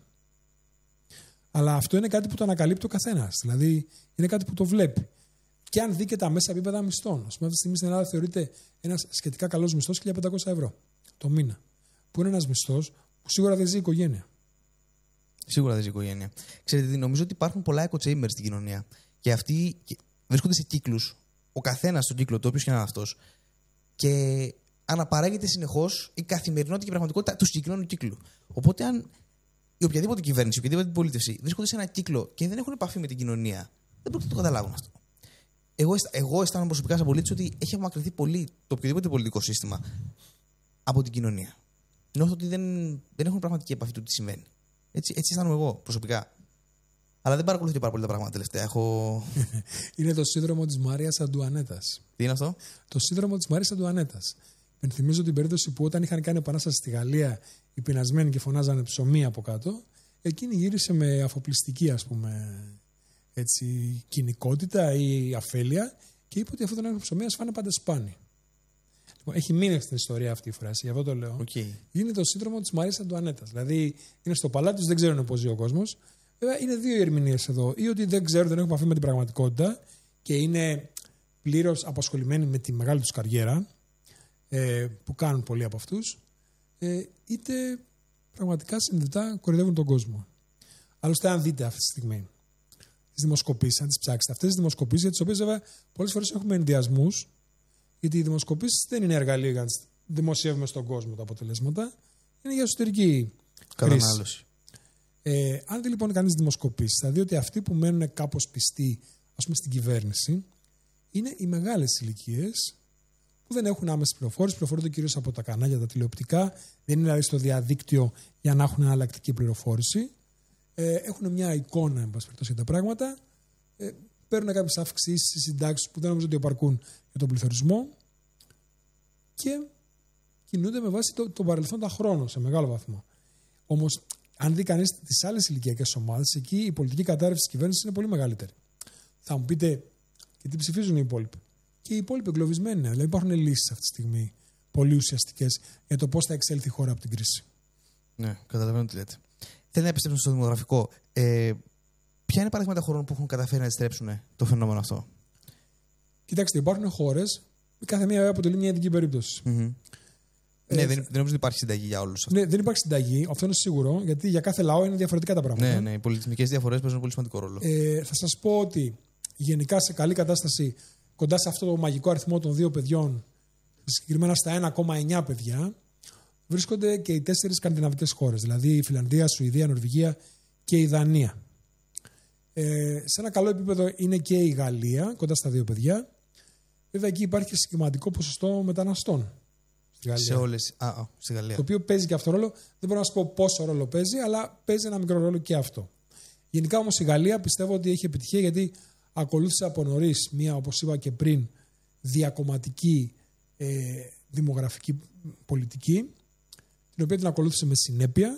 Αλλά αυτό είναι κάτι που το ανακαλύπτει ο καθένας. Δηλαδή είναι κάτι που το βλέπει. Και αν δει και τα μέσα επίπεδα μισθών. Α πούμε, αυτή τη στιγμή στην Ελλάδα θεωρείται ένας σχετικά καλός μισθός χίλια πεντακόσια ευρώ το μήνα. Που είναι ένας μισθός που σίγουρα δεν ζει η οικογένεια. Σίγουρα δεν ζει η οικογένεια. Ξέρετε, νομίζω ότι υπάρχουν πολλά echo chambers στην κοινωνία. Και αυτοί βρίσκονται σε κύκλους. Ο καθένας στον κύκλο του, όποιος και να είναι αυτός. Και αναπαράγεται συνεχώς η καθημερινότητα και η πραγματικότητα του συγκεκριμένου κύκλου. Οπότε, αν η οποιαδήποτε κυβέρνηση, η οποιαδήποτε αντιπολίτευση βρίσκονται σε ένα κύκλο και δεν έχουν επαφή με την κοινωνία, δεν πρόκειται να το καταλάβουν αυτό. Εγώ, εγώ αισθάνομαι προσωπικά σαν πολίτης ότι έχει απομακρυνθεί πολύ το οποιοδήποτε πολιτικό σύστημα από την κοινωνία. Νιώθω ότι δεν, δεν έχουν πραγματική επαφή του τι συμβαίνει. Έτσι, έτσι αισθάνομαι εγώ προσωπικά. Αλλά δεν παρακολουθεί πάρα πολύ τα πράγματα τελευταία. Έχω... Είναι το σύνδρομο της Μαρίας Αντουανέτας. Τι είναι αυτό? Το σύνδρομο της Μαρίας Αντουανέτας. Πενθυμίζω την περίπτωση που όταν είχαν κάνει επανάσταση στη Γαλλία οι πεινασμένοι και φωνάζανε ψωμί από κάτω, εκείνη γύρισε με αφοπλιστική, ας πούμε, έτσι, κοινικότητα ή αφέλεια και είπε ότι αυτό το ψωμί ας φάνε πάντα σπάνι. Λοιπόν, έχει μείνει στην ιστορία αυτή η φράση, γι' αυτό το λέω. Okay. Είναι το σύνδρομο της Μαρίας Αντουανέτας. Δηλαδή είναι στο παλάτι τους, δεν ξέρουν πώς ζει ο κόσμος. Βέβαια είναι δύο ερμηνείες εδώ. Ή ότι δεν ξέρουν, δεν έχουν επαφή με την πραγματικότητα και είναι πλήρως απασχολημένοι με τη μεγάλη τους καριέρα, ε, που κάνουν πολλοί από αυτούς, ε, είτε πραγματικά συνειδητά κορυδεύουν τον κόσμο. Άλλωστε, αν δείτε αυτή τη στιγμή τις δημοσκοπήσεις, αν τις ψάξετε, αυτές τις δημοσκοπήσεις, για τις οποίες βέβαια πολλές φορές έχουμε ενδιασμούς, γιατί οι δημοσκοπήσεις δεν είναι εργαλείο για να δημοσιεύουμε στον κόσμο τα αποτελέσματα, είναι για εσωτερική κατανάλωση. Ε, αν δει λοιπόν κανείς δημοσκοπήσεις, θα δει ότι αυτοί που μένουν κάπως πιστοί, ας πούμε, στην κυβέρνηση, είναι οι μεγάλες ηλικίες που δεν έχουν άμεση πληροφόρηση, πληροφορούνται κυρίως από τα κανάλια, τα τηλεοπτικά, δεν είναι δηλαδή στο διαδίκτυο για να έχουν εναλλακτική πληροφόρηση. Ε, έχουν μια εικόνα, εν πάση περιπτώσει, για τα πράγματα. Ε, παίρνουν κάποιες αυξήσεις στις συντάξεις που δεν νομίζω ότι επαρκούν για τον πληθωρισμό και κινούνται με βάση το, το παρελθόντα χρόνο σε μεγάλο βαθμό. Όμως, αν δει κανείς τις άλλες ηλικιακές ομάδες, εκεί η πολιτική κατάρρευση της κυβέρνησης είναι πολύ μεγαλύτερη. Θα μου πείτε, και τι ψηφίζουν οι υπόλοιποι? Και οι υπόλοιποι εγκλωβισμένοι. Δηλαδή υπάρχουν λύσεις αυτή τη στιγμή πολύ ουσιαστικές για το πώς θα εξέλθει η χώρα από την κρίση. Ναι, καταλαβαίνω τι λέτε. Θέλω να επιστρέψω στο δημογραφικό. Ε, ποια είναι παραδείγματα χωρών που έχουν καταφέρει να αντιστρέψουν το φαινόμενο αυτό? Κοιτάξτε, υπάρχουν χώρες, κάθε μία αποτελεί μια ειδική περίπτωση. Mm-hmm. Ε, ναι, δεν, δεν νομίζω ότι υπάρχει συνταγή για όλους. Ναι, δεν υπάρχει συνταγή, αυτό είναι σίγουρο, γιατί για κάθε λαό είναι διαφορετικά τα πράγματα. Ναι, ναι, οι πολιτισμικές διαφορές παίζουν πολύ σημαντικό ρόλο. Ε, θα σας πω ότι γενικά σε καλή κατάσταση, κοντά σε αυτό το μαγικό αριθμό των δύο παιδιών, συγκεκριμένα στα ένα κόμμα εννιά παιδιά, βρίσκονται και οι τέσσερις σκανδιναβικές χώρες, δηλαδή η Φιλανδία, η Σουηδία, η Νορβηγία και η Δανία. Ε, σε ένα καλό επίπεδο είναι και η Γαλλία, κοντά στα δύο παιδιά. Βέβαια εκεί υπάρχει και σημαντικό ποσοστό μεταναστών. Σε όλες. Α, α, στη Γαλλία. Το οποίο παίζει και αυτό ρόλο. Δεν μπορώ να σου πω πόσο ρόλο παίζει, αλλά παίζει ένα μικρό ρόλο και αυτό. Γενικά όμως η Γαλλία πιστεύω ότι έχει επιτυχία, γιατί ακολούθησε από νωρίς μια, όπως είπα και πριν, διακομματική ε, δημογραφική πολιτική, την οποία την ακολούθησε με συνέπεια,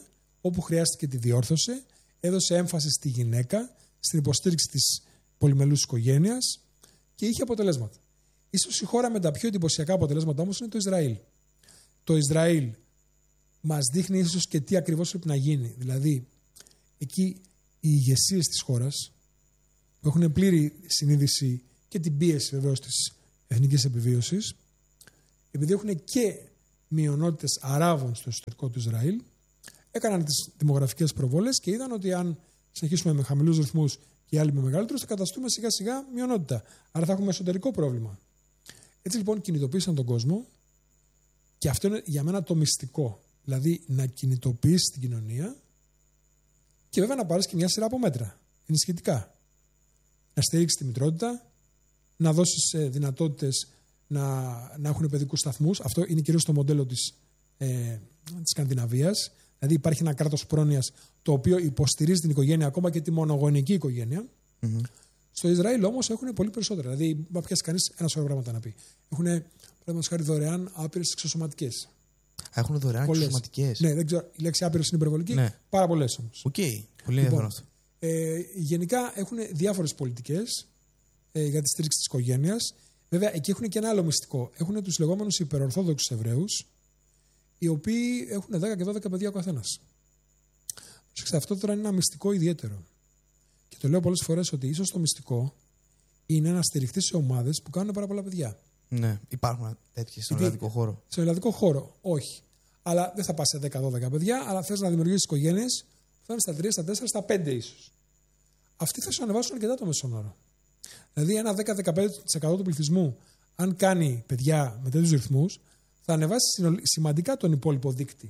όπου χρειάστηκε τη διόρθωσε, έδωσε έμφαση στη γυναίκα, στην υποστήριξη της πολυμελούς οικογένειας και είχε αποτελέσματα. Ίσως η χώρα με τα πιο εντυπωσιακά αποτελέσματα όμως είναι το Ισραήλ. Το Ισραήλ μας δείχνει ίσως και τι ακριβώς πρέπει να γίνει. Δηλαδή, εκεί οι ηγεσίες της χώρας που έχουν πλήρη συνείδηση και την πίεση βεβαίως της εθνικής επιβίωσης, επειδή έχουν και μειονότητες Αράβων στο εσωτερικό του Ισραήλ, έκαναν τις δημογραφικές προβολές και είδαν ότι αν συνεχίσουμε με χαμηλούς ρυθμούς και άλλοι με μεγαλύτερους, θα καταστούμε σιγά σιγά μειονότητα. Άρα θα έχουμε εσωτερικό πρόβλημα. Έτσι λοιπόν κινητοποίησαν τον κόσμο και αυτό είναι για μένα το μυστικό. Δηλαδή να κινητοποιήσει την κοινωνία και βέβαια να πάρεις και μια σειρά από μέτρα. Είναι σχετικά. Να στηρίξει τη μητρότητα, να δώσεις δυνατότητες να, να έχουν παιδικούς σταθμούς. Αυτό είναι κυρίως το μοντέλο της, ε, της Σκανδιναβίας. Δηλαδή υπάρχει ένα κράτος πρόνοιας το οποίο υποστηρίζει την οικογένεια, ακόμα και τη μονογονική οικογένεια. Mm-hmm. Στο Ισραήλ όμως έχουν πολύ περισσότερα. Δηλαδή, μα πιάσει κανείς ένα σωρό πράγματα να πει. Έχουν, παραδείγματος χάρη, δωρεάν άπειρες εξωσωματικές. Έχουν δωρεάν εξωσωματικές. Ναι, δεν ξέρω, η λέξη άπειρες είναι υπερβολική. Ναι. Πάρα πολλές όμως. Οκ. Okay. Πολύ ενδιαφέρον αυτό. Ε, γενικά έχουν διάφορες πολιτικές ε, για τη στήριξη της οικογένειας. Βέβαια, εκεί έχουν και ένα άλλο μυστικό. Έχουν τους λεγόμενους υπερορθόδοξους Εβραίους, οι οποίοι έχουν δέκα και δώδεκα παιδιά ο καθένας. Προσέξτε, αυτό τώρα είναι ένα μυστικό ιδιαίτερο. Και το λέω πολλές φορές ότι ίσως το μυστικό είναι να στηριχτεί σε ομάδες που κάνουν πάρα πολλά παιδιά. Ναι, υπάρχουν τέτοιες στον ελλαδικό χώρο. Στον ελλαδικό χώρο, όχι. Αλλά δεν θα πας σε δέκα δώδεκα παιδιά, αλλά θες να δημιουργήσεις οικογένειες που θα είναι στα τρία, στα τέσσερα, στα πέντε ίσως. Αυτοί θα σου ανεβάσουν αρκετά το μέσον όρο. Δηλαδή, ένα δέκα με δεκαπέντε τοις εκατό του πληθυσμού, αν κάνει παιδιά με τέτοιους ρυθμούς, θα ανεβάσει σημαντικά τον υπόλοιπο δείκτη.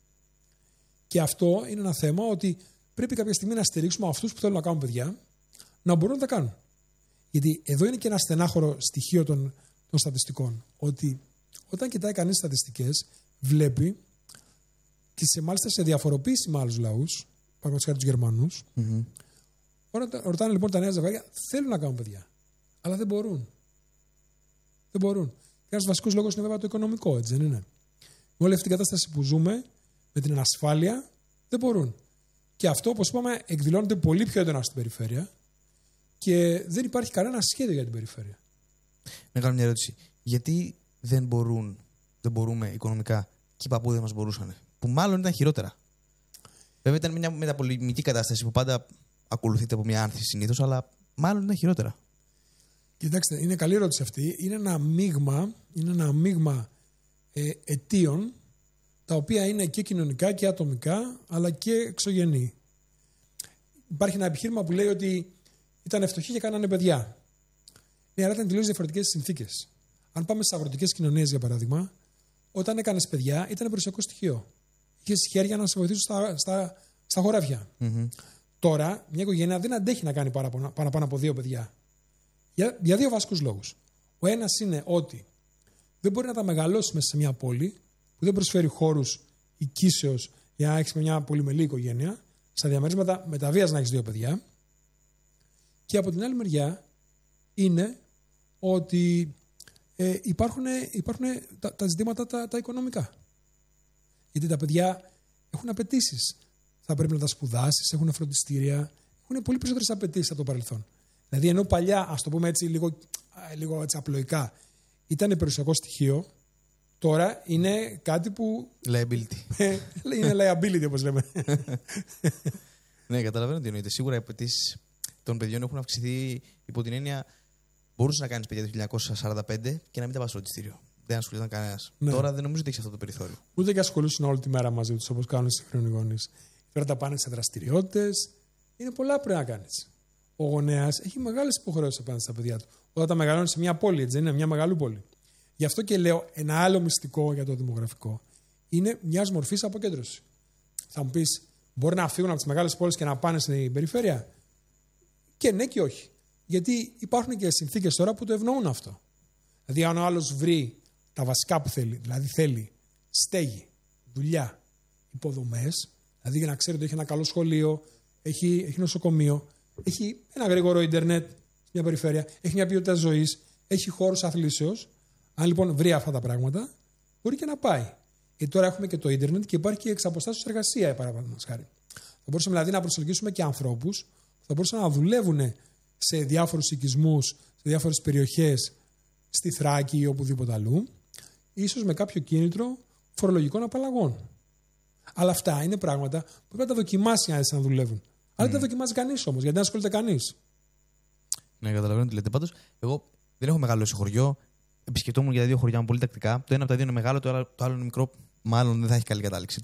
Και αυτό είναι ένα θέμα ότι πρέπει κάποια στιγμή να στηρίξουμε αυτούς που θέλουν να κάνουν παιδιά να μπορούν να τα κάνουν. Γιατί εδώ είναι και ένα στενάχωρο στοιχείο των, των στατιστικών. Ότι όταν κοιτάει κανείς στατιστικές, βλέπει και σε, μάλιστα σε διαφοροποίηση με άλλους λαούς, παραδείγματος χάρη τους Γερμανούς, mm-hmm. όταν ρωτάνε λοιπόν τα νέα ζευγάρια, θέλουν να κάνουν παιδιά, αλλά δεν μπορούν. Δεν μπορούν. Και ένας βασικός λόγος είναι βέβαια το οικονομικό, έτσι δεν είναι. Με όλη αυτή την κατάσταση που ζούμε, με την ανασφάλεια, δεν μπορούν. Και αυτό, όπως είπαμε, εκδηλώνεται πολύ πιο έντονα στην περιφέρεια και δεν υπάρχει κανένα σχέδιο για την περιφέρεια. Να κάνω μια ερώτηση. Γιατί δεν μπορούν, δεν μπορούμε οικονομικά και οι παππούδες μας μπορούσαν, που μάλλον ήταν χειρότερα. Βέβαια ήταν μια μεταπολεμική κατάσταση που πάντα ακολουθείται από μια άνθηση συνήθως, αλλά μάλλον ήταν χειρότερα. Κοιτάξτε, είναι καλή ερώτηση αυτή. Είναι ένα μείγμα, είναι ένα μείγμα ε, αιτίων, τα οποία είναι και κοινωνικά και ατομικά, αλλά και εξωγενή. Υπάρχει ένα επιχείρημα που λέει ότι ήταν φτωχοί και κάνανε παιδιά. Ναι, αλλά ήταν τελείως διαφορετικές συνθήκες. Αν πάμε στις αγροτικές κοινωνίες, για παράδειγμα, όταν έκανες παιδιά, ήταν περιουσιακό στοιχείο. Είχες χέρια να σε βοηθήσουν στα, στα, στα χωράφια. Mm-hmm. Τώρα, μια οικογένεια δεν αντέχει να κάνει παραπάνω, παραπάνω από δύο παιδιά. Για, για δύο βασικούς λόγους. Ο ένας είναι ότι δεν μπορεί να τα μεγαλώσει μέσα σε μια πόλη που δεν προσφέρει χώρους οικίσεως για να έχεις μια πολυμελή οικογένεια, στα διαμερίσματα με τα βίας να έχεις δύο παιδιά. Και από την άλλη μεριά είναι ότι ε, υπάρχουν, υπάρχουν τα, τα ζητήματα τα, τα οικονομικά. Γιατί τα παιδιά έχουν απαιτήσεις. Θα πρέπει να τα σπουδάσεις, έχουν φροντιστήρια, έχουν πολύ περισσότερες απαιτήσεις από το παρελθόν. Δηλαδή, ενώ παλιά, ας το πούμε έτσι λίγο, λίγο έτσι απλοϊκά, ήταν περιουσιακό στοιχείο, τώρα είναι κάτι που. Liability. Είναι liability, όπως λέμε. Ναι, καταλαβαίνω τι εννοείται. Σίγουρα οι απαιτήσεις των παιδιών έχουν αυξηθεί υπό την έννοια μπορούσε να κάνεις παιδιά το χίλια εννιακόσια σαράντα πέντε και να μην τα πας στο φροντιστήριο. Δεν ασχολιόταν κανένας. Ναι. Τώρα δεν νομίζω ότι έχει αυτό το περιθώριο. Ούτε και ασχολούσαν όλη τη μέρα μαζί τους όπως κάνουν οι σύγχρονοι γονείς. Τώρα τα πάνε σε δραστηριότητες. Είναι πολλά που πρέπει να κάνεις. Ο γονέας έχει μεγάλες υποχρεώσεις απέναντι στα παιδιά του. Όταν τα μεγαλώνει σε μια πόλη, έτσι δεν είναι, μια μεγάλη πόλη. Γι' αυτό και λέω ένα άλλο μυστικό για το δημογραφικό είναι μια μορφή αποκέντρωση. Θα μου πεις, μπορεί να φύγουν από τις μεγάλες πόλεις και να πάνε στην περιφέρεια. Και ναι και όχι. Γιατί υπάρχουν και συνθήκες τώρα που το ευνοούν αυτό. Δηλαδή, αν ο άλλος βρει τα βασικά που θέλει, δηλαδή θέλει στέγη, δουλειά, υποδομές, δηλαδή για να ξέρει ότι έχει ένα καλό σχολείο, έχει, έχει νοσοκομείο, έχει ένα γρήγορο ίντερνετ μια περιφέρεια, έχει μια ποιότητα ζωής, έχει χώρους αθλήσεως. Αν λοιπόν βρει αυτά τα πράγματα, μπορεί και να πάει. Γιατί τώρα έχουμε και το ίντερνετ και υπάρχει και εξ αποστάσεως εργασία, παραδείγματος χάρη. Θα μπορούσαμε δηλαδή να προσελκύσουμε και ανθρώπους που θα μπορούσαν να δουλεύουν σε διάφορους οικισμούς, σε διάφορες περιοχές, στη Θράκη ή οπουδήποτε αλλού, ίσως με κάποιο κίνητρο φορολογικών απαλλαγών. Αλλά αυτά είναι πράγματα που πρέπει να τα δοκιμάσει να να δουλεύουν. Mm. Αλλά δεν τα δοκιμάζει κανείς όμως, γιατί δεν ασχολείται κανείς. Ναι, καταλαβαίνω τι λέτε. Πάντως, εγώ δεν έχω μεγαλώσει χωριό. Επισκεπτόμουν για τα δύο χωριά μου πολύ τακτικά. Το ένα από τα δύο είναι μεγάλο, το άλλο, το άλλο είναι μικρό. Μάλλον δεν θα έχει καλή κατάληξη.